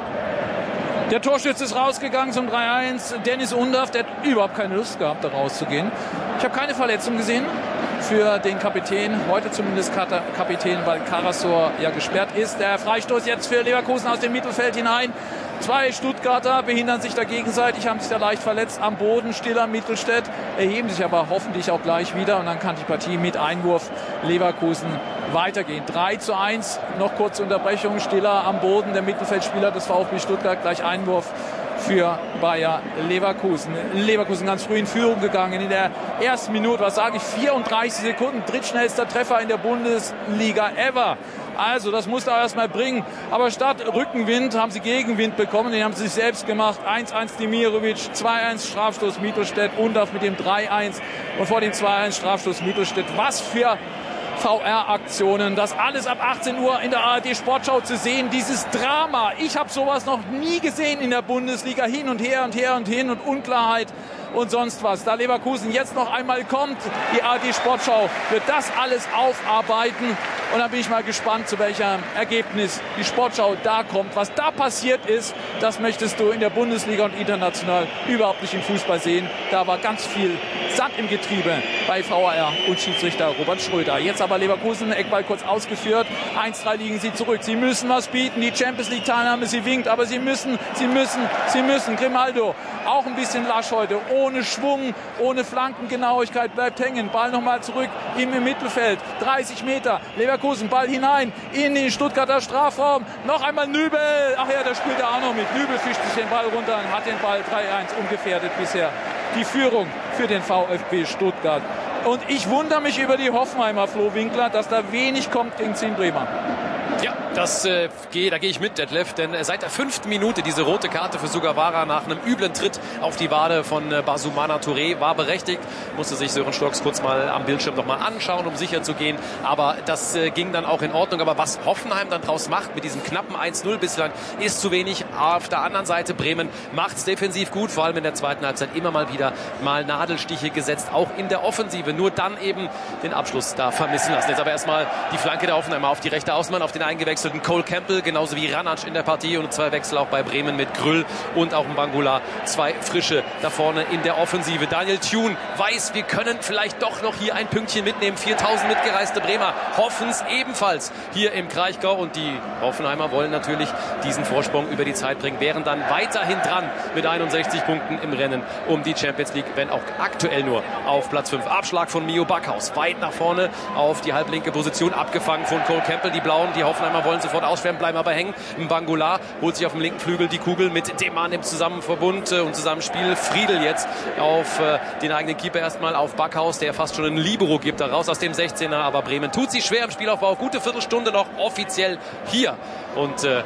Der Torschütze ist rausgegangen zum drei eins. Dennis Undaff, der hat überhaupt keine Lust gehabt, da rauszugehen. Ich habe keine Verletzung gesehen für den Kapitän, heute zumindest Kapitän, weil Karasor ja gesperrt ist. Der Freistoß jetzt für Leverkusen aus dem Mittelfeld hinein. Zwei Stuttgarter behindern sich da gegenseitig, haben sich da leicht verletzt am Boden. Stiller, Mittelstädt erheben sich aber hoffentlich auch gleich wieder und dann kann die Partie mit Einwurf Leverkusen weitergehen. drei zu eins, noch kurze Unterbrechung. Stiller am Boden, der Mittelfeldspieler des VfB Stuttgart, gleich Einwurf für Bayer Leverkusen. Leverkusen ganz früh in Führung gegangen. In der ersten Minute, was sage ich, vierunddreißig Sekunden, drittschnellster Treffer in der Bundesliga ever. Also das muss da erstmal bringen. Aber statt Rückenwind haben sie Gegenwind bekommen. Den haben sie sich selbst gemacht. eins eins Demirovic, zwei eins Strafstoß Mittelstädt, Undaff mit dem drei eins und vor dem zwei eins Strafstoß Mittelstädt. Was für V R-Aktionen. Das alles ab achtzehn Uhr in der A R D-Sportschau zu sehen. Dieses Drama. Ich habe sowas noch nie gesehen in der Bundesliga. Hin und her und her und hin und Unklarheit und sonst was. Da Leverkusen jetzt noch einmal kommt, die A R D-Sportschau wird das alles aufarbeiten. Und dann bin ich mal gespannt, zu welchem Ergebnis die Sportschau da kommt. Was da passiert ist, das möchtest du in der Bundesliga und international überhaupt nicht im Fußball sehen. Da war ganz viel Sand im Getriebe bei V A R und Schiedsrichter Robert Schröder. Jetzt aber Leverkusen, Eckball kurz ausgeführt. eins drei liegen sie zurück. Sie müssen was bieten. Die Champions League Teilnahme, sie winkt. Aber sie müssen, sie müssen, sie müssen. Grimaldo, auch ein bisschen lasch heute. Ohne Schwung, ohne Flankengenauigkeit, bleibt hängen. Ball nochmal zurück im Mittelfeld. dreißig Meter. Leverkusen, Ball hinein in den Stuttgarter Strafraum. Noch einmal Nübel. Ach ja, da spielt er auch noch mit. Nübel fischt sich den Ball runter und hat den Ball drei eins ungefährdet bisher. Die Führung für den VfB Stuttgart. Und ich wundere mich über die Hoffenheimer, Flo Winkler, dass da wenig kommt gegen Zehn Bremer. Ja, das äh, geh, da gehe ich mit, Detlef, denn äh, seit der fünften Minute diese rote Karte für Sugawara nach einem üblen Tritt auf die Wade von äh, Basumana Touré war berechtigt. Musste sich Sören Storks kurz mal am Bildschirm noch mal anschauen, um sicher zu gehen. Aber das äh, ging dann auch in Ordnung. Aber was Hoffenheim dann draus macht mit diesem knappen eins null bislang, ist zu wenig. Auf der anderen Seite Bremen macht's defensiv gut, vor allem in der zweiten Halbzeit immer mal wieder mal Nadelstiche gesetzt, auch in der Offensive. Nur dann eben den Abschluss da vermissen lassen. Jetzt aber erstmal die Flanke der Hoffenheimer auf die rechte Außenbahn, auf den eingewechselten Cole Campbell, genauso wie Ranac in der Partie und zwei Wechsel auch bei Bremen mit Grüll und auch Mbangula. Zwei frische da vorne in der Offensive. Daniel Thune weiß, wir können vielleicht doch noch hier ein Pünktchen mitnehmen. viertausend mitgereiste Bremer hoffen es ebenfalls hier im Kraichgau und die Hoffenheimer wollen natürlich diesen Vorsprung über die Zeit bringen, wären dann weiterhin dran mit einundsechzig Punkten im Rennen um die Champions League, wenn auch aktuell nur auf Platz fünf. Abschlag von Mio Backhaus, weit nach vorne auf die halblinke Position, abgefangen von Cole Campbell. Die Blauen, die Hoffenheimer wollen sofort ausschwärmen, bleiben aber hängen. Mbangula holt sich auf dem linken Flügel die Kugel mit dem Mann im Zusammenverbund und Zusammenspiel. Friedel jetzt auf äh, den eigenen Keeper erstmal, auf Backhaus, der fast schon einen Libero gibt, da raus aus dem sechzehner. Aber Bremen tut sich schwer im Spielaufbau. Gute Viertelstunde noch offiziell hier. Und äh,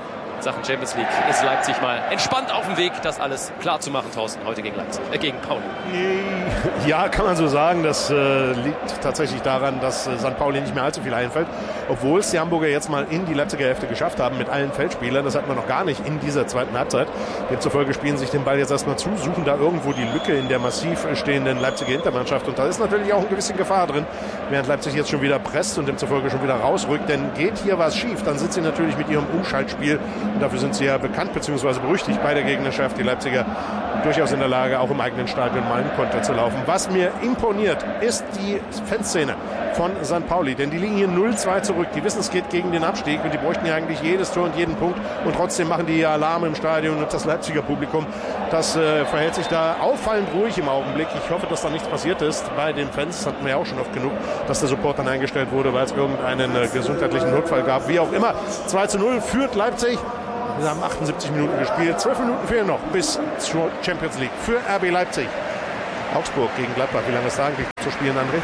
Sachen Champions League ist Leipzig mal entspannt auf dem Weg, das alles klar zu machen, Thorsten, heute gegen Leipzig, äh, gegen Pauli. Ja, kann man so sagen. Das äh, liegt tatsächlich daran, dass äh, Sankt Pauli nicht mehr allzu viel einfällt. Obwohl es die Hamburger jetzt mal in die Leipziger Hälfte geschafft haben mit allen Feldspielern. Das hat man noch gar nicht in dieser zweiten Halbzeit. Demzufolge spielen sich den Ball jetzt erstmal zu, suchen da irgendwo die Lücke in der massiv stehenden Leipziger Hintermannschaft. Und da ist natürlich auch eine gewisse Gefahr drin, während Leipzig jetzt schon wieder presst und demzufolge schon wieder rausrückt. Denn geht hier was schief, dann sind sie natürlich mit ihrem Umschaltspiel, und dafür sind sie ja bekannt bzw. berüchtigt bei der Gegnerschaft, die Leipziger, durchaus in der Lage, auch im eigenen Stadion mal einen Konter zu laufen. Was mir imponiert, ist die Fanszene von Sankt Pauli, denn die liegen hier null zwei zurück. Die wissen, es geht gegen den Abstieg und die bräuchten ja eigentlich jedes Tor und jeden Punkt und trotzdem machen die Alarm im Stadion und das Leipziger Publikum, das äh, verhält sich da auffallend ruhig im Augenblick. Ich hoffe, dass da nichts passiert ist bei den Fans. Das hatten wir ja auch schon oft genug, dass der Support dann eingestellt wurde, weil es irgendeinen äh, gesundheitlichen Notfall gab. Wie auch immer, zwei zu null führt Leipzig. Wir haben achtundsiebzig Minuten gespielt. zwölf Minuten fehlen noch bis zur Champions League für R B Leipzig. Augsburg gegen Gladbach. Wie lange ist da eigentlich zu spielen, André?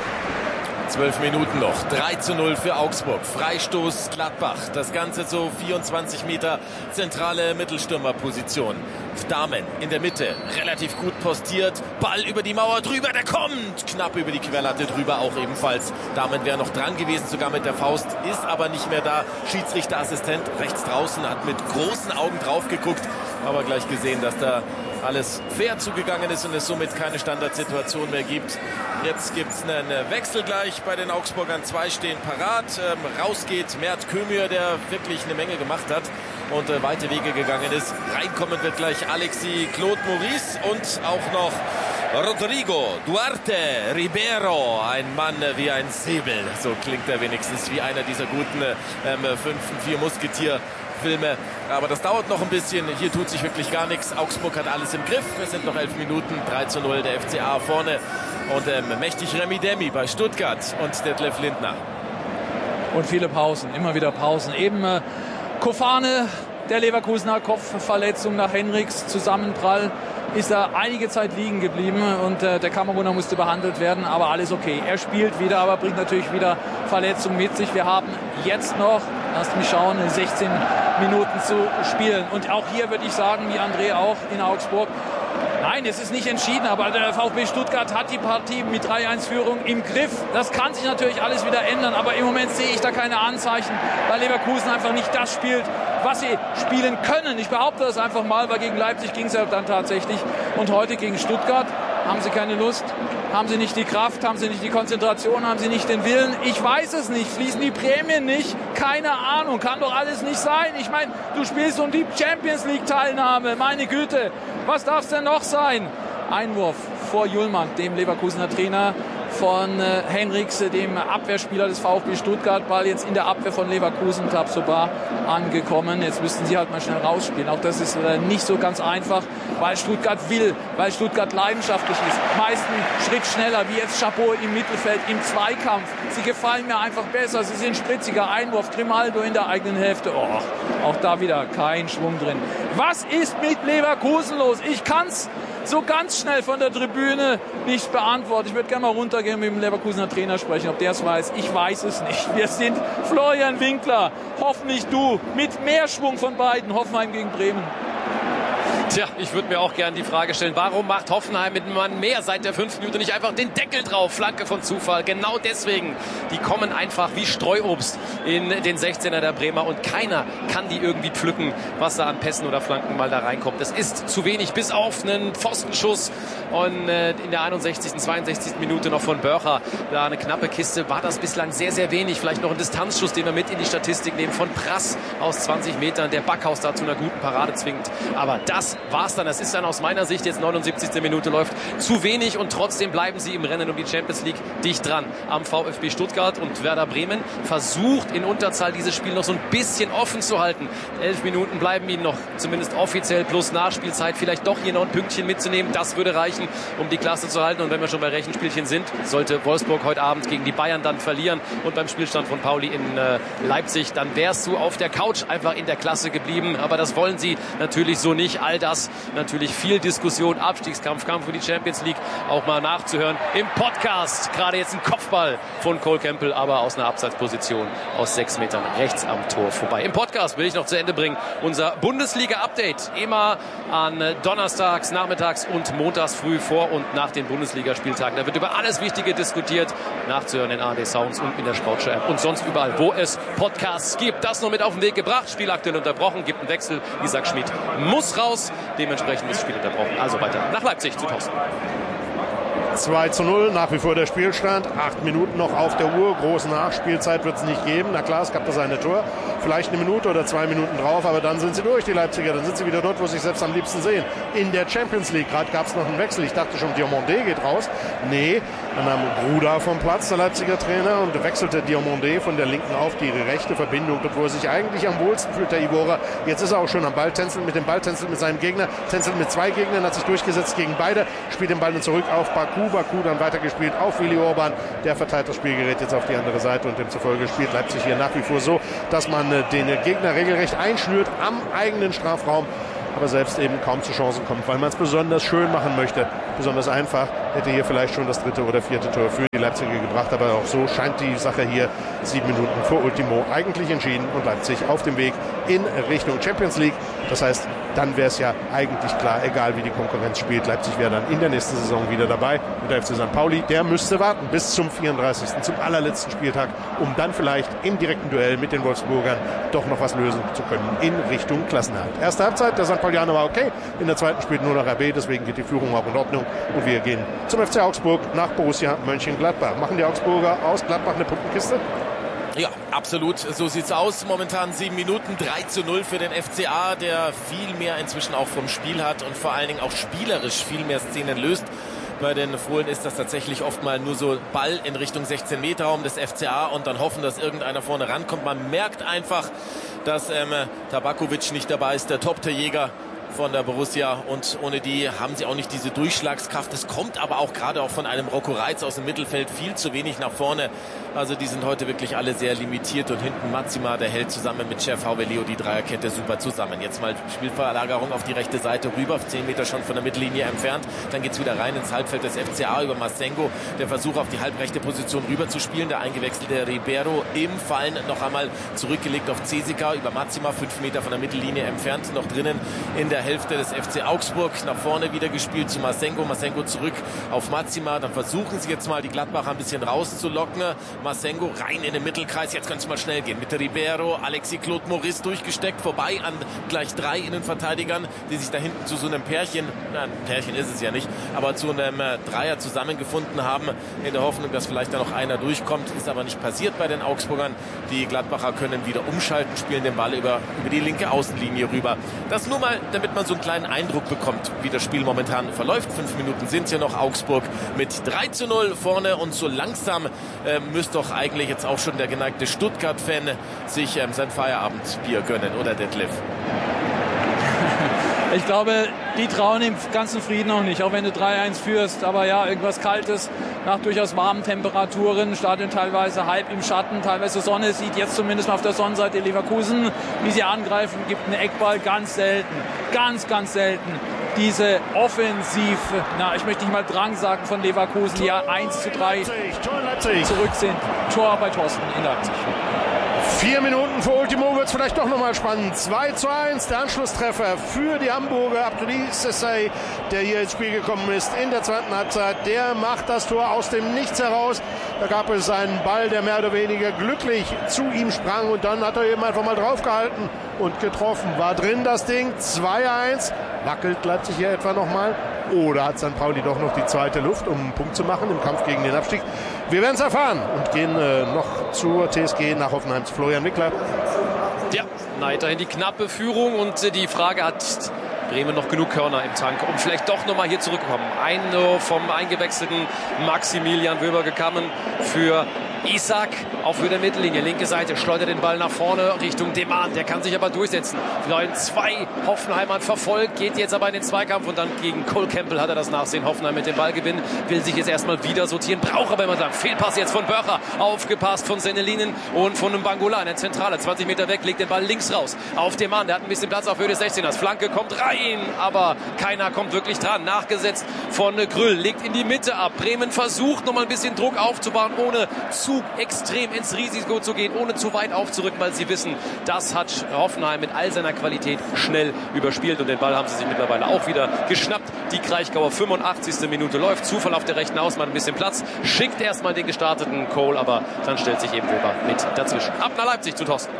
Zwölf Minuten noch. drei zu null für Augsburg. Freistoß Gladbach. Das Ganze so vierundzwanzig Meter zentrale Mittelstürmerposition. Damen in der Mitte. Relativ gut postiert. Ball über die Mauer drüber. Der kommt. Knapp über die Querlatte drüber auch ebenfalls. Damen wäre noch dran gewesen, sogar mit der Faust. Ist aber nicht mehr da. Schiedsrichterassistent rechts draußen hat mit großen Augen drauf geguckt. Aber gleich gesehen, dass da alles fair zugegangen ist und es somit keine Standardsituation mehr gibt. Jetzt gibt es einen Wechsel gleich bei den Augsburgern. Zwei stehen parat. Ähm, rausgeht Mert Kömür, der wirklich eine Menge gemacht hat und äh, weite Wege gegangen ist. Reinkommen wird gleich Alexis Claude Maurice und auch noch Rodrigo Duarte Ribeiro. Ein Mann wie ein Säbel. So klingt er wenigstens wie einer dieser guten ähm, fünften vier Musketier Filme, aber das dauert noch ein bisschen. Hier tut sich wirklich gar nichts. Augsburg hat alles im Griff. Es sind noch elf Minuten. drei zu null der F C A vorne. Und ähm, mächtig Remi Demi bei Stuttgart und Detlef Lindner. Und viele Pausen, immer wieder Pausen. Eben äh, Kofane, der Leverkusener, Kopfverletzung nach Henrichs, Zusammenprall. Ist er einige Zeit liegen geblieben und äh, der Kameruner musste behandelt werden, aber alles okay. Er spielt wieder, aber bringt natürlich wieder Verletzungen mit sich. Wir haben jetzt noch, lasst mich schauen, sechzehn Minuten zu spielen. Und auch hier würde ich sagen, wie André auch in Augsburg, nein, es ist nicht entschieden, aber der VfB Stuttgart hat die Partie mit drei eins Führung im Griff. Das kann sich natürlich alles wieder ändern, aber im Moment sehe ich da keine Anzeichen, weil Leverkusen einfach nicht das spielt, was sie spielen können. Ich behaupte das einfach mal, weil gegen Leipzig ging es ja dann tatsächlich. Und heute gegen Stuttgart haben sie keine Lust, haben sie nicht die Kraft, haben sie nicht die Konzentration, haben sie nicht den Willen. Ich weiß es nicht, fließen die Prämien nicht, keine Ahnung, kann doch alles nicht sein. Ich meine, du spielst um die Champions League Teilnahme, meine Güte, was darf es denn noch sein? Einwurf vor Julmann, dem Leverkusener Trainer, von äh, Henrichs, dem Abwehrspieler des VfB Stuttgart. Ball jetzt in der Abwehr von Leverkusen, Tabsoba angekommen. Jetzt müssten sie halt mal schnell rausspielen. Auch das ist äh, nicht so ganz einfach, weil Stuttgart will, weil Stuttgart leidenschaftlich ist. Meist einen Schritt schneller, wie jetzt Chapeau im Mittelfeld, im Zweikampf. Sie gefallen mir einfach besser. Sie sind spritziger. Einwurf, Grimaldo in der eigenen Hälfte. Oh, auch da wieder kein Schwung drin. Was ist mit Leverkusen los? Ich kann's so ganz schnell von der Tribüne nicht beantworten. Ich würde gerne mal runtergehen mit dem Leverkusener Trainer sprechen, ob der es weiß. Ich weiß es nicht. Wir sind Florian Winkler, hoffentlich du, mit mehr Schwung von beiden, Hoffenheim gegen Bremen. Tja, ich würde mir auch gerne die Frage stellen, warum macht Hoffenheim mit einem Mann mehr seit der fünften Minute nicht einfach den Deckel drauf? Flanke von Zufall. Genau deswegen. Die kommen einfach wie Streuobst in den sechzehner der Bremer und keiner kann die irgendwie pflücken, was da an Pässen oder Flanken mal da reinkommt. Es ist zu wenig, bis auf einen Pfostenschuss und äh, in der einundsechzigsten, zweiundsechzigsten Minute noch von Börcher. Da eine knappe Kiste, war das bislang sehr, sehr wenig. Vielleicht noch ein Distanzschuss, den wir mit in die Statistik nehmen von Prass aus zwanzig Metern, der Backhaus da zu einer guten Parade zwingt. Aber das war's dann. Das ist dann aus meiner Sicht, jetzt neunundsiebzigste Minute läuft, zu wenig und trotzdem bleiben sie im Rennen um die Champions League dicht dran am VfB Stuttgart und Werder Bremen versucht in Unterzahl dieses Spiel noch so ein bisschen offen zu halten. Elf Minuten bleiben ihnen noch zumindest offiziell plus Nachspielzeit, vielleicht doch hier noch ein Pünktchen mitzunehmen. Das würde reichen, um die Klasse zu halten. Und wenn wir schon bei Rechenspielchen sind, sollte Wolfsburg heute Abend gegen die Bayern dann verlieren und beim Spielstand von Pauli in äh, Leipzig, dann wärst du auf der Couch einfach in der Klasse geblieben. Aber das wollen sie natürlich so nicht. All das das natürlich viel Diskussion, Abstiegskampf, Kampf für die Champions League, auch mal nachzuhören im Podcast. Gerade jetzt ein Kopfball von Cole Campbell, aber aus einer Abseitsposition aus sechs Metern rechts am Tor vorbei. Im Podcast will ich noch zu Ende bringen unser Bundesliga-Update. Immer an Donnerstags, Nachmittags und Montags früh vor und nach den Bundesligaspieltagen. Da wird über alles Wichtige diskutiert. Nachzuhören in A R D Sounds und in der Sportschau-App und sonst überall, wo es Podcasts gibt. Das nur mit auf den Weg gebracht. Spiel aktuell unterbrochen, gibt einen Wechsel. Isaac Schmid muss raus. Dementsprechend ist das Spiel unterbrochen. Also weiter nach Leipzig zu Thorsten. zwei zu null, nach wie vor der Spielstand. Acht Minuten noch auf der Uhr. Große Nachspielzeit wird es nicht geben. Na klar, es gab da seine Tor. Vielleicht eine Minute oder zwei Minuten drauf, aber dann sind sie durch, die Leipziger. Dann sind sie wieder dort, wo sie sich selbst am liebsten sehen. In der Champions League. Gerade gab es noch einen Wechsel. Ich dachte schon, Diomandé geht raus. Nee, dann nahm Gruda vom Platz, der Leipziger Trainer, und wechselte Diomandé von der linken auf die rechte Verbindung, dort wo er sich eigentlich am wohlsten fühlt, der Ivora. Jetzt ist er auch schon am Ball, tänzelt mit dem Ball, tänzelt mit seinem Gegner, tänzelt mit zwei Gegnern, hat sich durchgesetzt gegen beide, spielt den Ball dann zurück auf Baku. Baku dann weitergespielt auf Willi Orban. Der verteilt das Spielgerät jetzt auf die andere Seite und demzufolge spielt Leipzig hier nach wie vor so, dass man den Gegner regelrecht einschnürt am eigenen Strafraum, aber selbst eben kaum zu Chancen kommt, weil man es besonders schön machen möchte. Besonders einfach, hätte hier vielleicht schon das dritte oder vierte Tor für die Leipziger gebracht, aber auch so scheint die Sache hier sieben Minuten vor Ultimo eigentlich entschieden und Leipzig auf dem Weg in Richtung Champions League. Das heißt, dann wäre es ja eigentlich klar, egal wie die Konkurrenz spielt, Leipzig wäre dann in der nächsten Saison wieder dabei. Und der F C Sankt Pauli, der müsste warten bis zum vierunddreißigsten, zum allerletzten Spieltag, um dann vielleicht im direkten Duell mit den Wolfsburgern doch noch was lösen zu können in Richtung Klassenerhalt. Erste Halbzeit, der Sankt Paulianer war okay, in der zweiten spielt nur noch R B, deswegen geht die Führung auch in Ordnung und wir gehen zum F C Augsburg nach Borussia Mönchengladbach. Machen die Augsburger aus Gladbach eine Punktenkiste? Ja, absolut. So sieht's aus. Momentan sieben Minuten, drei zu null für den F C A, der viel mehr inzwischen auch vom Spiel hat und vor allen Dingen auch spielerisch viel mehr Szenen löst. Bei den Fohlen ist das tatsächlich oft mal nur so Ball in Richtung sechzehn Meter Raum des F C A und dann hoffen, dass irgendeiner vorne rankommt. Man merkt einfach, dass ähm, Tabakovic nicht dabei ist, der Top-Torjäger von der Borussia, und ohne die haben sie auch nicht diese Durchschlagskraft. Es kommt aber auch gerade auch von einem Rocco Reitz aus dem Mittelfeld viel zu wenig nach vorne. Also die sind heute wirklich alle sehr limitiert und hinten Maxima, der hält zusammen mit Chef Leo die Dreierkette super zusammen. Jetzt mal Spielverlagerung auf die rechte Seite rüber, zehn Meter schon von der Mittellinie entfernt. Dann geht's wieder rein ins Halbfeld des F C A über Masengo. Der Versuch auf die halbrechte Position rüber zu spielen. Der eingewechselte Ribeiro im Fallen noch einmal zurückgelegt auf Cesica über Maxima, fünf Meter von der Mittellinie entfernt, noch drinnen in der Hälfte des F C Augsburg. Nach vorne wieder gespielt zu Masengo. Masengo zurück auf Maxima. Dann versuchen sie jetzt mal die Gladbacher ein bisschen rauszulocken. Masengo rein in den Mittelkreis. Jetzt könnte es mal schnell gehen. Mit Ribeiro, Alexis Claude Maurice durchgesteckt. Vorbei an gleich drei Innenverteidigern, die sich da hinten zu so einem Pärchen, na, ein Pärchen ist es ja nicht, aber zu einem äh, Dreier zusammengefunden haben. In der Hoffnung, dass vielleicht da noch einer durchkommt. Ist aber nicht passiert bei den Augsburgern. Die Gladbacher können wieder umschalten, spielen den Ball über, über die linke Außenlinie rüber. Das nur mal, damit man so einen kleinen Eindruck bekommt, wie das Spiel momentan verläuft. Fünf Minuten sind hier noch. Augsburg mit drei zu null vorne und so langsam äh, müsste doch eigentlich jetzt auch schon der geneigte Stuttgart-Fan sich ähm, sein Feierabendbier gönnen, oder Detlef? Ich glaube, die trauen im ganzen Frieden noch nicht, auch wenn du drei eins führst. Aber ja, irgendwas Kaltes nach durchaus warmen Temperaturen. Stadion teilweise halb im Schatten, teilweise Sonne. Sieht jetzt zumindest mal auf der Sonnenseite Leverkusen, wie sie angreifen. Gibt einen Eckball, ganz selten, ganz, ganz selten. Diese Offensiv, na, ich möchte nicht mal Drang sagen von Leverkusen, die ja eins zu drei zurück sind. Tor bei Thorsten in Leipzig. Vier Minuten vor Ultimo wird es vielleicht doch nochmal spannend. zwei zu eins, der Anschlusstreffer für die Hamburger. Abdulaziz Sessay, der hier ins Spiel gekommen ist in der zweiten Halbzeit, der macht das Tor aus dem Nichts heraus. Da gab es einen Ball, der mehr oder weniger glücklich zu ihm sprang und dann hat er eben einfach mal draufgehalten und getroffen. War drin das Ding, zwei eins. Wackelt Leipzig hier etwa nochmal? Oder hat Sankt Pauli doch noch die zweite Luft, um einen Punkt zu machen im Kampf gegen den Abstieg? Wir werden es erfahren und gehen äh, noch zur T S G nach Hoffenheim zu Florian Wickler. Ja, weiterhin die knappe Führung und äh, die Frage, hat Bremen noch genug Körner im Tank, um vielleicht doch nochmal hier zurückzukommen. Ein vom eingewechselten Maximilian Wöber gekommen für Isak auf Höhe der Mittellinie, linke Seite, schleudert den Ball nach vorne Richtung Deman. Der kann sich aber durchsetzen. Florian zwei Hoffenheimern verfolgt, geht jetzt aber in den Zweikampf und dann gegen Cole Campbell hat er das Nachsehen. Hoffenheim mit dem Ballgewinn, will sich jetzt erstmal wieder sortieren, braucht aber immer dann Fehlpass jetzt von Börcher, aufgepasst von Sennelinen und von einem Bangola in der Zentrale, zwanzig Meter weg, legt den Ball links raus auf Deman. Der hat ein bisschen Platz auf Höhe des sechzehners. Flanke kommt rein, aber keiner kommt wirklich dran. Nachgesetzt von Grüll, legt in die Mitte ab. Bremen versucht nochmal ein bisschen Druck aufzubauen, ohne zu extrem ins Risiko zu gehen, ohne zu weit aufzurücken, weil sie wissen, das hat Hoffenheim mit all seiner Qualität schnell überspielt und den Ball haben sie sich mittlerweile auch wieder geschnappt. Die Kraichgauer, fünfundachtzigste Minute läuft, Zufall auf der rechten Außenbahn, ein bisschen Platz, schickt erstmal den gestarteten Cole, aber dann stellt sich eben Weber mit dazwischen. Ab nach Leipzig zu Thorsten.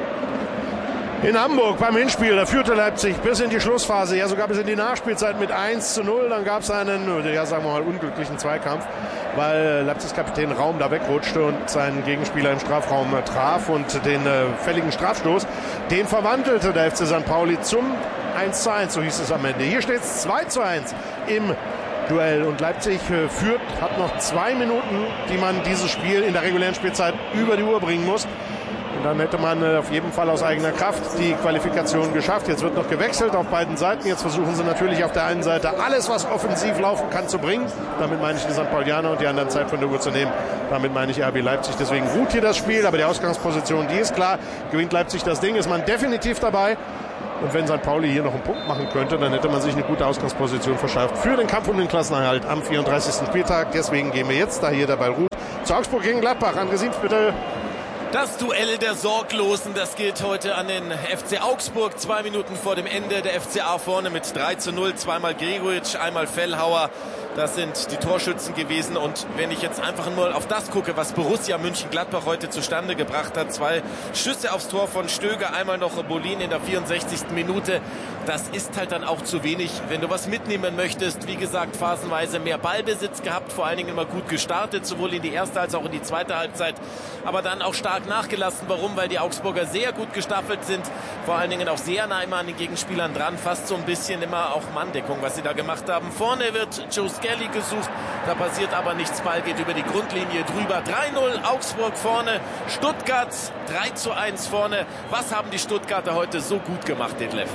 In Hamburg beim Hinspiel, da führte Leipzig bis in die Schlussphase, ja sogar bis in die Nachspielzeit mit eins zu null. Dann gab es einen, ja sagen wir mal, unglücklichen Zweikampf, weil Leipzigs Kapitän Raum da wegrutschte und seinen Gegenspieler im Strafraum traf und den äh, fälligen Strafstoß, den verwandelte der F C Sankt Pauli zum eins zu eins, so hieß es am Ende. Hier steht es zwei zu eins im Duell und Leipzig äh, führt, hat noch zwei Minuten, die man dieses Spiel in der regulären Spielzeit über die Uhr bringen muss. Und dann hätte man äh, auf jeden Fall aus eigener Kraft die Qualifikation geschafft. Jetzt wird noch gewechselt auf beiden Seiten. Jetzt versuchen sie natürlich auf der einen Seite alles, was offensiv laufen kann, zu bringen. Damit meine ich die Sankt Paulianer und die anderen Zeit von der Uhr zu nehmen. Damit meine ich R B Leipzig. Deswegen ruht hier das Spiel. Aber die Ausgangsposition, die ist klar. Gewinnt Leipzig das Ding, ist man definitiv dabei. Und wenn Sankt Pauli hier noch einen Punkt machen könnte, dann hätte man sich eine gute Ausgangsposition verschafft für den Kampf um den Klassenerhalt am vierunddreißigsten Spieltag. Deswegen gehen wir jetzt, da hier der Ball ruht, zu Augsburg gegen Gladbach. André Siebs, bitte. Das Duell der Sorglosen, das gilt heute an den F C Augsburg. Zwei Minuten vor dem Ende, der F C A vorne mit drei zu null. Zweimal Gregoritsch, einmal Fellhauer. Das sind die Torschützen gewesen. Und wenn ich jetzt einfach nur auf das gucke, was Borussia Mönchengladbach heute zustande gebracht hat. Zwei Schüsse aufs Tor von Stöger, einmal noch Bolin in der vierundsechzigsten Minute. Das ist halt dann auch zu wenig, wenn du was mitnehmen möchtest. Wie gesagt, phasenweise mehr Ballbesitz gehabt, vor allen Dingen immer gut gestartet, sowohl in die erste als auch in die zweite Halbzeit. Aber dann auch stark nachgelassen. Warum? Weil die Augsburger sehr gut gestaffelt sind. Vor allen Dingen auch sehr nah immer an den Gegenspielern dran. Fast so ein bisschen immer auch Manndeckung, was sie da gemacht haben. Vorne wird Joe Skelly gesucht. Da passiert aber nichts. Ball geht über die Grundlinie drüber. drei null Augsburg vorne. Stuttgart drei zu eins vorne. Was haben die Stuttgarter heute so gut gemacht, Detlef?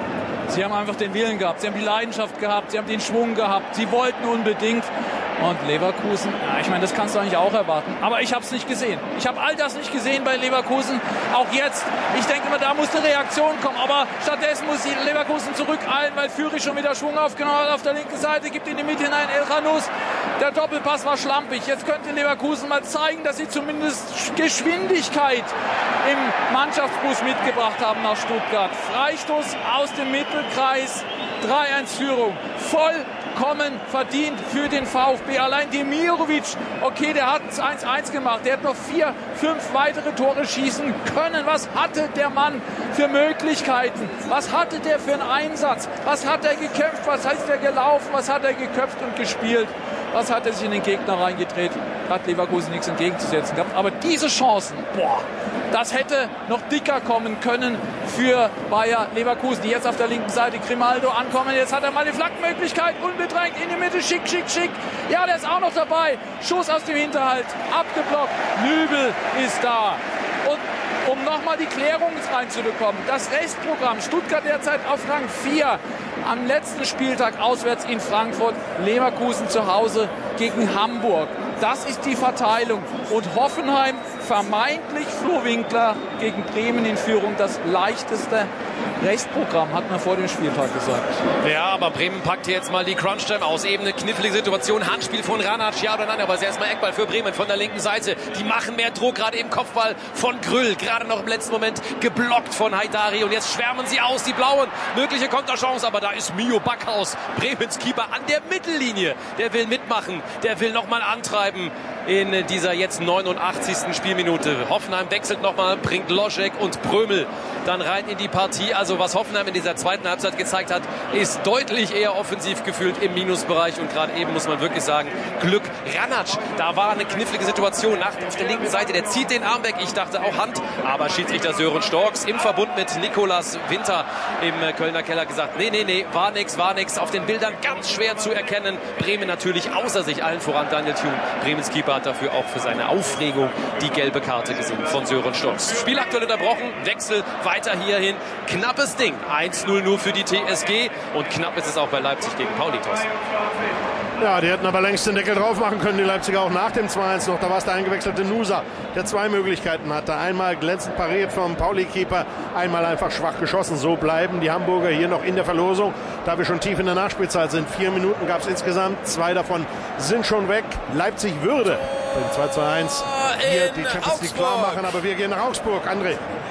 Sie haben einfach den Willen gehabt. Sie haben die Leidenschaft gehabt. Sie haben den Schwung gehabt. Sie wollten unbedingt. Und Leverkusen, ja, ich meine, das kannst du eigentlich auch erwarten. Aber ich habe es nicht gesehen. Ich habe all das nicht gesehen bei Leverkusen. Auch jetzt. Ich denke immer, da muss eine Reaktion kommen. Aber stattdessen muss Leverkusen zurückeilen, weil Führig schon wieder Schwung aufgenommen hat auf der linken Seite. Gibt in die Mitte hinein El Ranous. Der Doppelpass war schlampig. Jetzt könnte Leverkusen mal zeigen, dass sie zumindest Geschwindigkeit im Mannschaftsbus mitgebracht haben nach Stuttgart. Freistoß aus dem Mittelkreis. drei eins Führung. Vollkommen verdient für den VfB. Allein Demirovic, okay, der hat es eins eins gemacht. Der hat noch vier, fünf weitere Tore schießen können. Was hatte der Mann für Möglichkeiten? Was hatte der für einen Einsatz? Was hat er gekämpft? Was hat er gelaufen? Was hat er geköpft und gespielt? Was hat er sich in den Gegner reingedreht? Hat Leverkusen nichts entgegenzusetzen gehabt. Aber diese Chancen, boah, das hätte noch dicker kommen können für Bayer Leverkusen, die jetzt auf der linken Seite Grimaldo ankommen. Jetzt hat er mal die Flankenmöglichkeit, unbedrängt in die Mitte, schick, schick, schick. Ja, der ist auch noch dabei. Schuss aus dem Hinterhalt, abgeblockt. Nübel ist da. Und um nochmal die Klärung reinzubekommen, das Restprogramm, Stuttgart derzeit auf Rang vier, am letzten Spieltag auswärts in Frankfurt, Leverkusen zu Hause gegen Hamburg. Das ist die Verteilung. Und Hoffenheim vermeintlich Flo Winkler gegen Bremen in Führung. Das leichteste Restprogramm, hat man vor dem Spieltag gesagt. Ja, aber Bremen packt hier jetzt mal die Crunch-Time aus. Eben eine knifflige Situation. Handspiel von Ranac, ja oder nein, aber es ist erstmal Eckball für Bremen von der linken Seite. Die machen mehr Druck, gerade im Kopfball von Grüll. Gerade noch im letzten Moment geblockt von Haidari. Und jetzt schwärmen sie aus, die Blauen. Mögliche Konterchance, aber da ist Mio Backhaus, Bremens Keeper, an der Mittellinie. Der will mitmachen, der will nochmal antreiben in dieser jetzt neunundachtzigsten Spielminute. Hoffenheim wechselt nochmal, bringt Loschek und Prömel dann rein in die Partie. Also Also was Hoffenheim in dieser zweiten Halbzeit gezeigt hat, ist deutlich eher offensiv gefühlt im Minusbereich. Und gerade eben muss man wirklich sagen, Glück. Ranatsch, da war eine knifflige Situation nach, auf der linken Seite. Der zieht den Arm weg. Ich dachte auch Hand. Aber Schiedsrichter Sören Storks im Verbund mit Nikolas Winter im Kölner Keller gesagt, nee, nee, nee, war nix, war nix. Auf den Bildern ganz schwer zu erkennen. Bremen natürlich außer sich, allen voran Daniel Thune. Bremens Keeper hat dafür auch für seine Aufregung die gelbe Karte gesehen von Sören Storks. Spiel aktuell unterbrochen. Wechsel weiter hierhin. Knappes Ding. eins null nur für die T S G. Und knapp ist es auch bei Leipzig gegen Pauli, Thorsten. Ja, die hätten aber längst den Deckel drauf machen können, die Leipziger auch nach dem zwei eins noch. Da war es der eingewechselte Nusa, der zwei Möglichkeiten hatte. Einmal glänzend pariert vom Pauli-Keeper, einmal einfach schwach geschossen. So bleiben die Hamburger hier noch in der Verlosung, da wir schon tief in der Nachspielzeit sind. Vier Minuten gab es insgesamt, zwei davon sind schon weg. Leipzig würde beim zwei zu eins hier die Champions League klar machen, aber wir gehen nach Augsburg. André.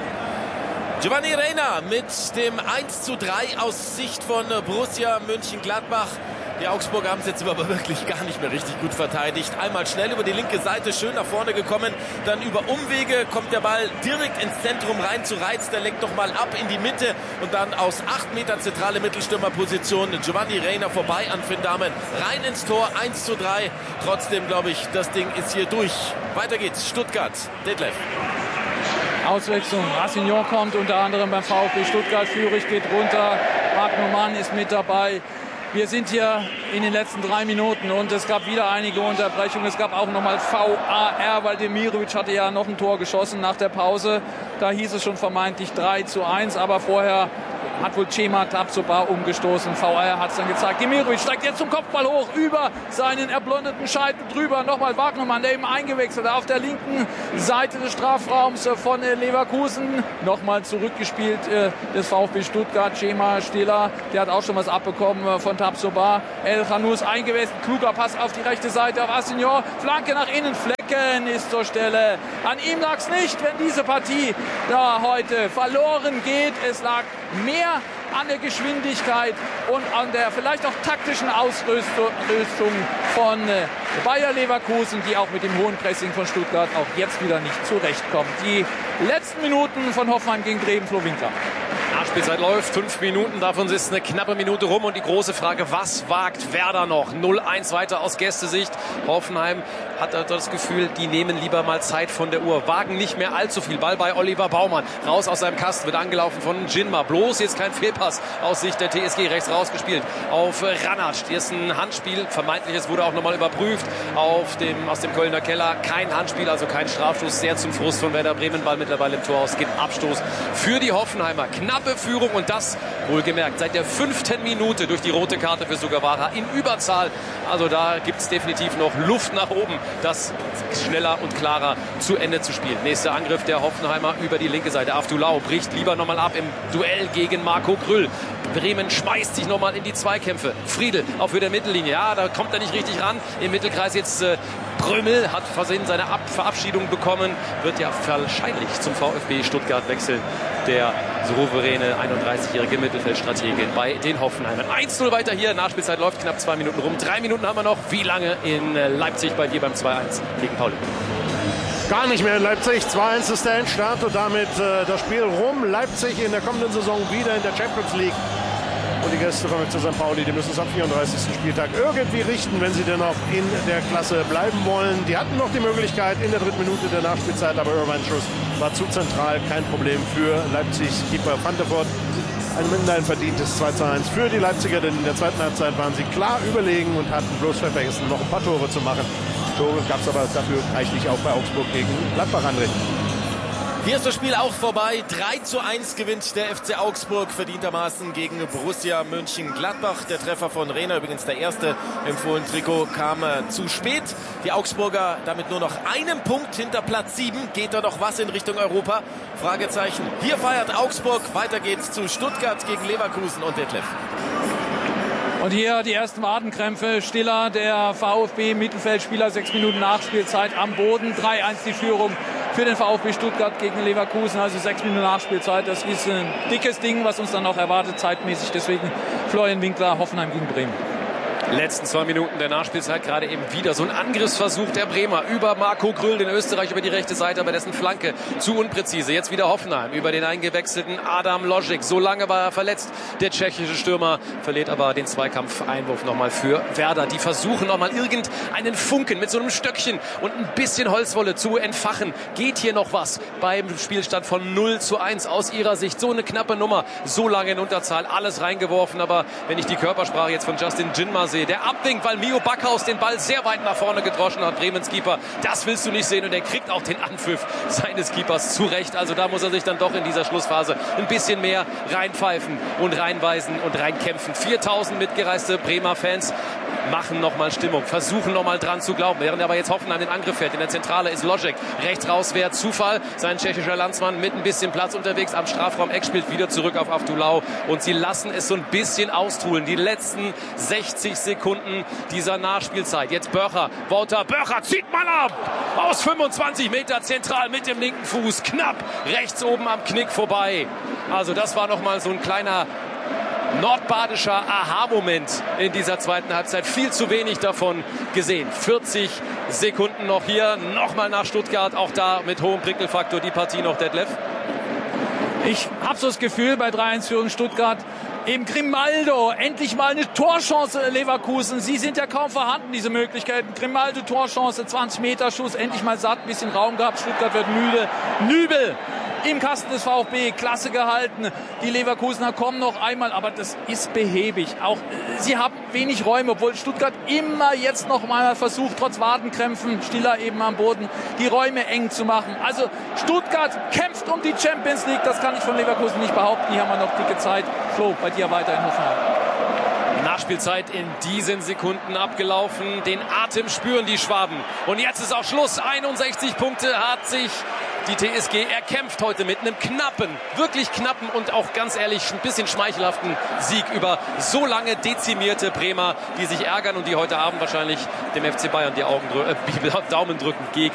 Giovanni Reina mit dem eins zu drei aus Sicht von Borussia Mönchengladbach. Die Augsburger haben es jetzt aber wirklich gar nicht mehr richtig gut verteidigt. Einmal schnell über die linke Seite, schön nach vorne gekommen. Dann über Umwege kommt der Ball direkt ins Zentrum rein zu Reitz. Der lenkt nochmal ab in die Mitte und dann aus acht Meter zentrale Mittelstürmerposition. Giovanni Reina vorbei an Finn Dahmen. Rein ins Tor, eins zu drei. Trotzdem glaube ich, das Ding ist hier durch. Weiter geht's, Stuttgart, Detlef. Auswechslung, Rassignon kommt unter anderem beim VfB Stuttgart. Führig geht runter, Wagnermann ist mit dabei. Wir sind hier in den letzten drei Minuten und es gab wieder einige Unterbrechungen. Es gab auch nochmal V A R, weil Demirovic hatte ja noch ein Tor geschossen nach der Pause. Da hieß es schon vermeintlich drei zu eins, aber vorher hat wohl Cema Tapsoba umgestoßen. V A R hat es dann gezeigt. Demirovic steigt jetzt zum Kopfball hoch, über seinen erblondeten Scheitel drüber. Nochmal Wagnermann, der eben eingewechselt auf der linken Seite des Strafraums von Leverkusen. Nochmal zurückgespielt äh, des VfB Stuttgart. Cema Stiller, der hat auch schon was abbekommen äh, von Tapsoba. El Khanous eingewechselt. Kluger Pass auf die rechte Seite auf Assignon. Flanke nach innen. Flecken ist zur Stelle. An ihm lag es nicht, wenn diese Partie da heute verloren geht. Es lag mehr an der Geschwindigkeit und an der vielleicht auch taktischen Ausrüstung von Bayer Leverkusen, die auch mit dem hohen Pressing von Stuttgart auch jetzt wieder nicht zurechtkommt. Die letzten Minuten von Hoffenheim gegen Bremen, Flo Winkler. Nachspielzeit läuft, fünf Minuten, davon ist eine knappe Minute rum und die große Frage, was wagt Werder noch? null eins weiter aus Gästesicht. Hoffenheim hat das Gefühl, die nehmen lieber mal Zeit von der Uhr, wagen nicht mehr allzu viel. Ball bei Oliver Baumann, raus aus seinem Kasten, wird angelaufen von Jinma. Bloß jetzt kein Fehlpass aus Sicht der T S G, rechts rausgespielt auf Ranatsch. Hier ist ein Handspiel, vermeintliches wurde auch nochmal überprüft auf dem, aus dem Kölner Keller. Kein Handspiel, also kein Strafstoß, sehr zum Frust von Werder Bremen. Ball mittlerweile im Tor aus, gibt Abstoß für die Hoffenheimer. Knappe Führung und das wohlgemerkt seit der fünften Minute durch die rote Karte für Sugawara in Überzahl. Also da gibt es definitiv noch Luft nach oben, das schneller und klarer zu Ende zu spielen. Nächster Angriff der Hoffenheimer über die linke Seite. Aftulau bricht lieber nochmal ab im Duell gegen Marco Grüll. Bremen schmeißt sich nochmal in die Zweikämpfe. Friedel auf der Mittellinie. Ja, da kommt er nicht richtig ran. Im Mittelkreis jetzt äh, Prömel hat versehen seine Ab Verabschiedung bekommen. Wird ja wahrscheinlich zum VfB Stuttgart wechseln. Der souveräne einunddreißigjährige Mittelfeldstratege bei den Hoffenheimern. eins null weiter hier. Nachspielzeit läuft knapp zwei Minuten rum. Drei Minuten haben wir noch. Wie lange in Leipzig bei dir beim zwei eins gegen Pauli? Gar nicht mehr in Leipzig. zwei eins ist der Endstart und damit äh, das Spiel rum. Leipzig in der kommenden Saison wieder in der Champions League. Und die Gäste vom F C Sankt Pauli, die müssen es am vierunddreißigsten Spieltag irgendwie richten, wenn sie denn noch in der Klasse bleiben wollen. Die hatten noch die Möglichkeit in der dritten Minute der Nachspielzeit, aber Irvine Schuss war zu zentral. Kein Problem für Leipzigs Keeper Van der Voort. Ein minder verdientes zwei zu eins für die Leipziger, denn in der zweiten Halbzeit waren sie klar überlegen und hatten bloß vergessen, noch ein paar Tore zu machen. Tore gab es aber dafür reichlich auch bei Augsburg gegen Gladbach, André. Hier ist das Spiel auch vorbei. drei zu eins gewinnt der F C Augsburg verdientermaßen gegen Borussia Mönchengladbach. Der Treffer von Rehner, übrigens der erste im Fohlen-Trikot, kam äh, zu spät. Die Augsburger damit nur noch einen Punkt hinter Platz sieben. Geht da noch was in Richtung Europa? Fragezeichen. Hier feiert Augsburg. Weiter geht's zu Stuttgart gegen Leverkusen und Detlef. Und hier die ersten Wadenkrämpfe. Stiller, der VfB-Mittelfeldspieler, sechs Minuten Nachspielzeit am Boden. drei eins die Führung für den VfB Stuttgart gegen Leverkusen. Also sechs Minuten Nachspielzeit. Das ist ein dickes Ding, was uns dann noch erwartet zeitmäßig. Deswegen Florian Winkler, Hoffenheim gegen Bremen. Letzten zwei Minuten der Nachspielzeit gerade eben wieder so ein Angriffsversuch der Bremer über Marco Grüll, den Österreich, über die rechte Seite, aber dessen Flanke zu unpräzise. Jetzt wieder Hoffenheim über den eingewechselten Adam Logic. So lange war er verletzt, der tschechische Stürmer, verliert aber den Zweikampf-Einwurf nochmal für Werder. Die versuchen nochmal irgendeinen Funken mit so einem Stöckchen und ein bisschen Holzwolle zu entfachen. Geht hier noch was beim Spielstand von null zu eins aus ihrer Sicht? So eine knappe Nummer, so lange in Unterzahl, alles reingeworfen, aber wenn ich die Körpersprache jetzt von Justin Jinma sehe, der abwinkt, weil Mio Backhaus den Ball sehr weit nach vorne gedroschen hat, Bremens Keeper, das willst du nicht sehen und er kriegt auch den Anpfiff seines Keepers zurecht. Also da muss er sich dann doch in dieser Schlussphase ein bisschen mehr reinpfeifen und reinweisen und reinkämpfen. viertausend mitgereiste Bremer Fans machen nochmal Stimmung, versuchen nochmal dran zu glauben, während aber jetzt Hoffenheim den Angriff fährt. In der Zentrale ist Logic, rechts raus wäre Zufall, sein tschechischer Landsmann mit ein bisschen Platz unterwegs am Strafraum-Eck, spielt wieder zurück auf Avdulau und sie lassen es so ein bisschen austrudeln. Die letzten sechzig Sekunden dieser Nachspielzeit. Jetzt Börcher, Walter Börcher zieht mal ab, aus fünfundzwanzig Meter zentral mit dem linken Fuß, knapp rechts oben am Knick vorbei. Also das war nochmal so ein kleiner nordbadischer Aha-Moment in dieser zweiten Halbzeit. Viel zu wenig davon gesehen. vierzig Sekunden noch hier. Nochmal nach Stuttgart. Auch da mit hohem Prickelfaktor die Partie noch, Detlef. Ich habe so das Gefühl bei drei eins Führung Stuttgart, eben Grimaldo, endlich mal eine Torchance Leverkusen. Sie sind ja kaum vorhanden, diese Möglichkeiten. Grimaldo, Torchance, zwanzig Meter Schuss, endlich mal satt, ein bisschen Raum gehabt. Stuttgart wird müde. Nübel im Kasten des VfB, klasse gehalten. Die Leverkusener kommen noch einmal, aber das ist behäbig. Auch sie haben wenig Räume, obwohl Stuttgart immer jetzt noch mal versucht, trotz Wadenkrämpfen, Stiller eben am Boden, die Räume eng zu machen. Also Stuttgart kämpft um die Champions League, das kann ich von Leverkusen nicht behaupten. Hier haben wir noch dicke Zeit. Flo, bei dir weiter in Hoffenheim. Nachspielzeit in diesen Sekunden abgelaufen. Den Atem spüren die Schwaben. Und jetzt ist auch Schluss. einundsechzig Punkte hat sich die T S G erkämpft heute mit einem knappen, wirklich knappen und auch ganz ehrlich ein bisschen schmeichelhaften Sieg über so lange dezimierte Bremer, die sich ärgern und die heute Abend wahrscheinlich dem F C Bayern die Augen drü- äh, Daumen drücken gegen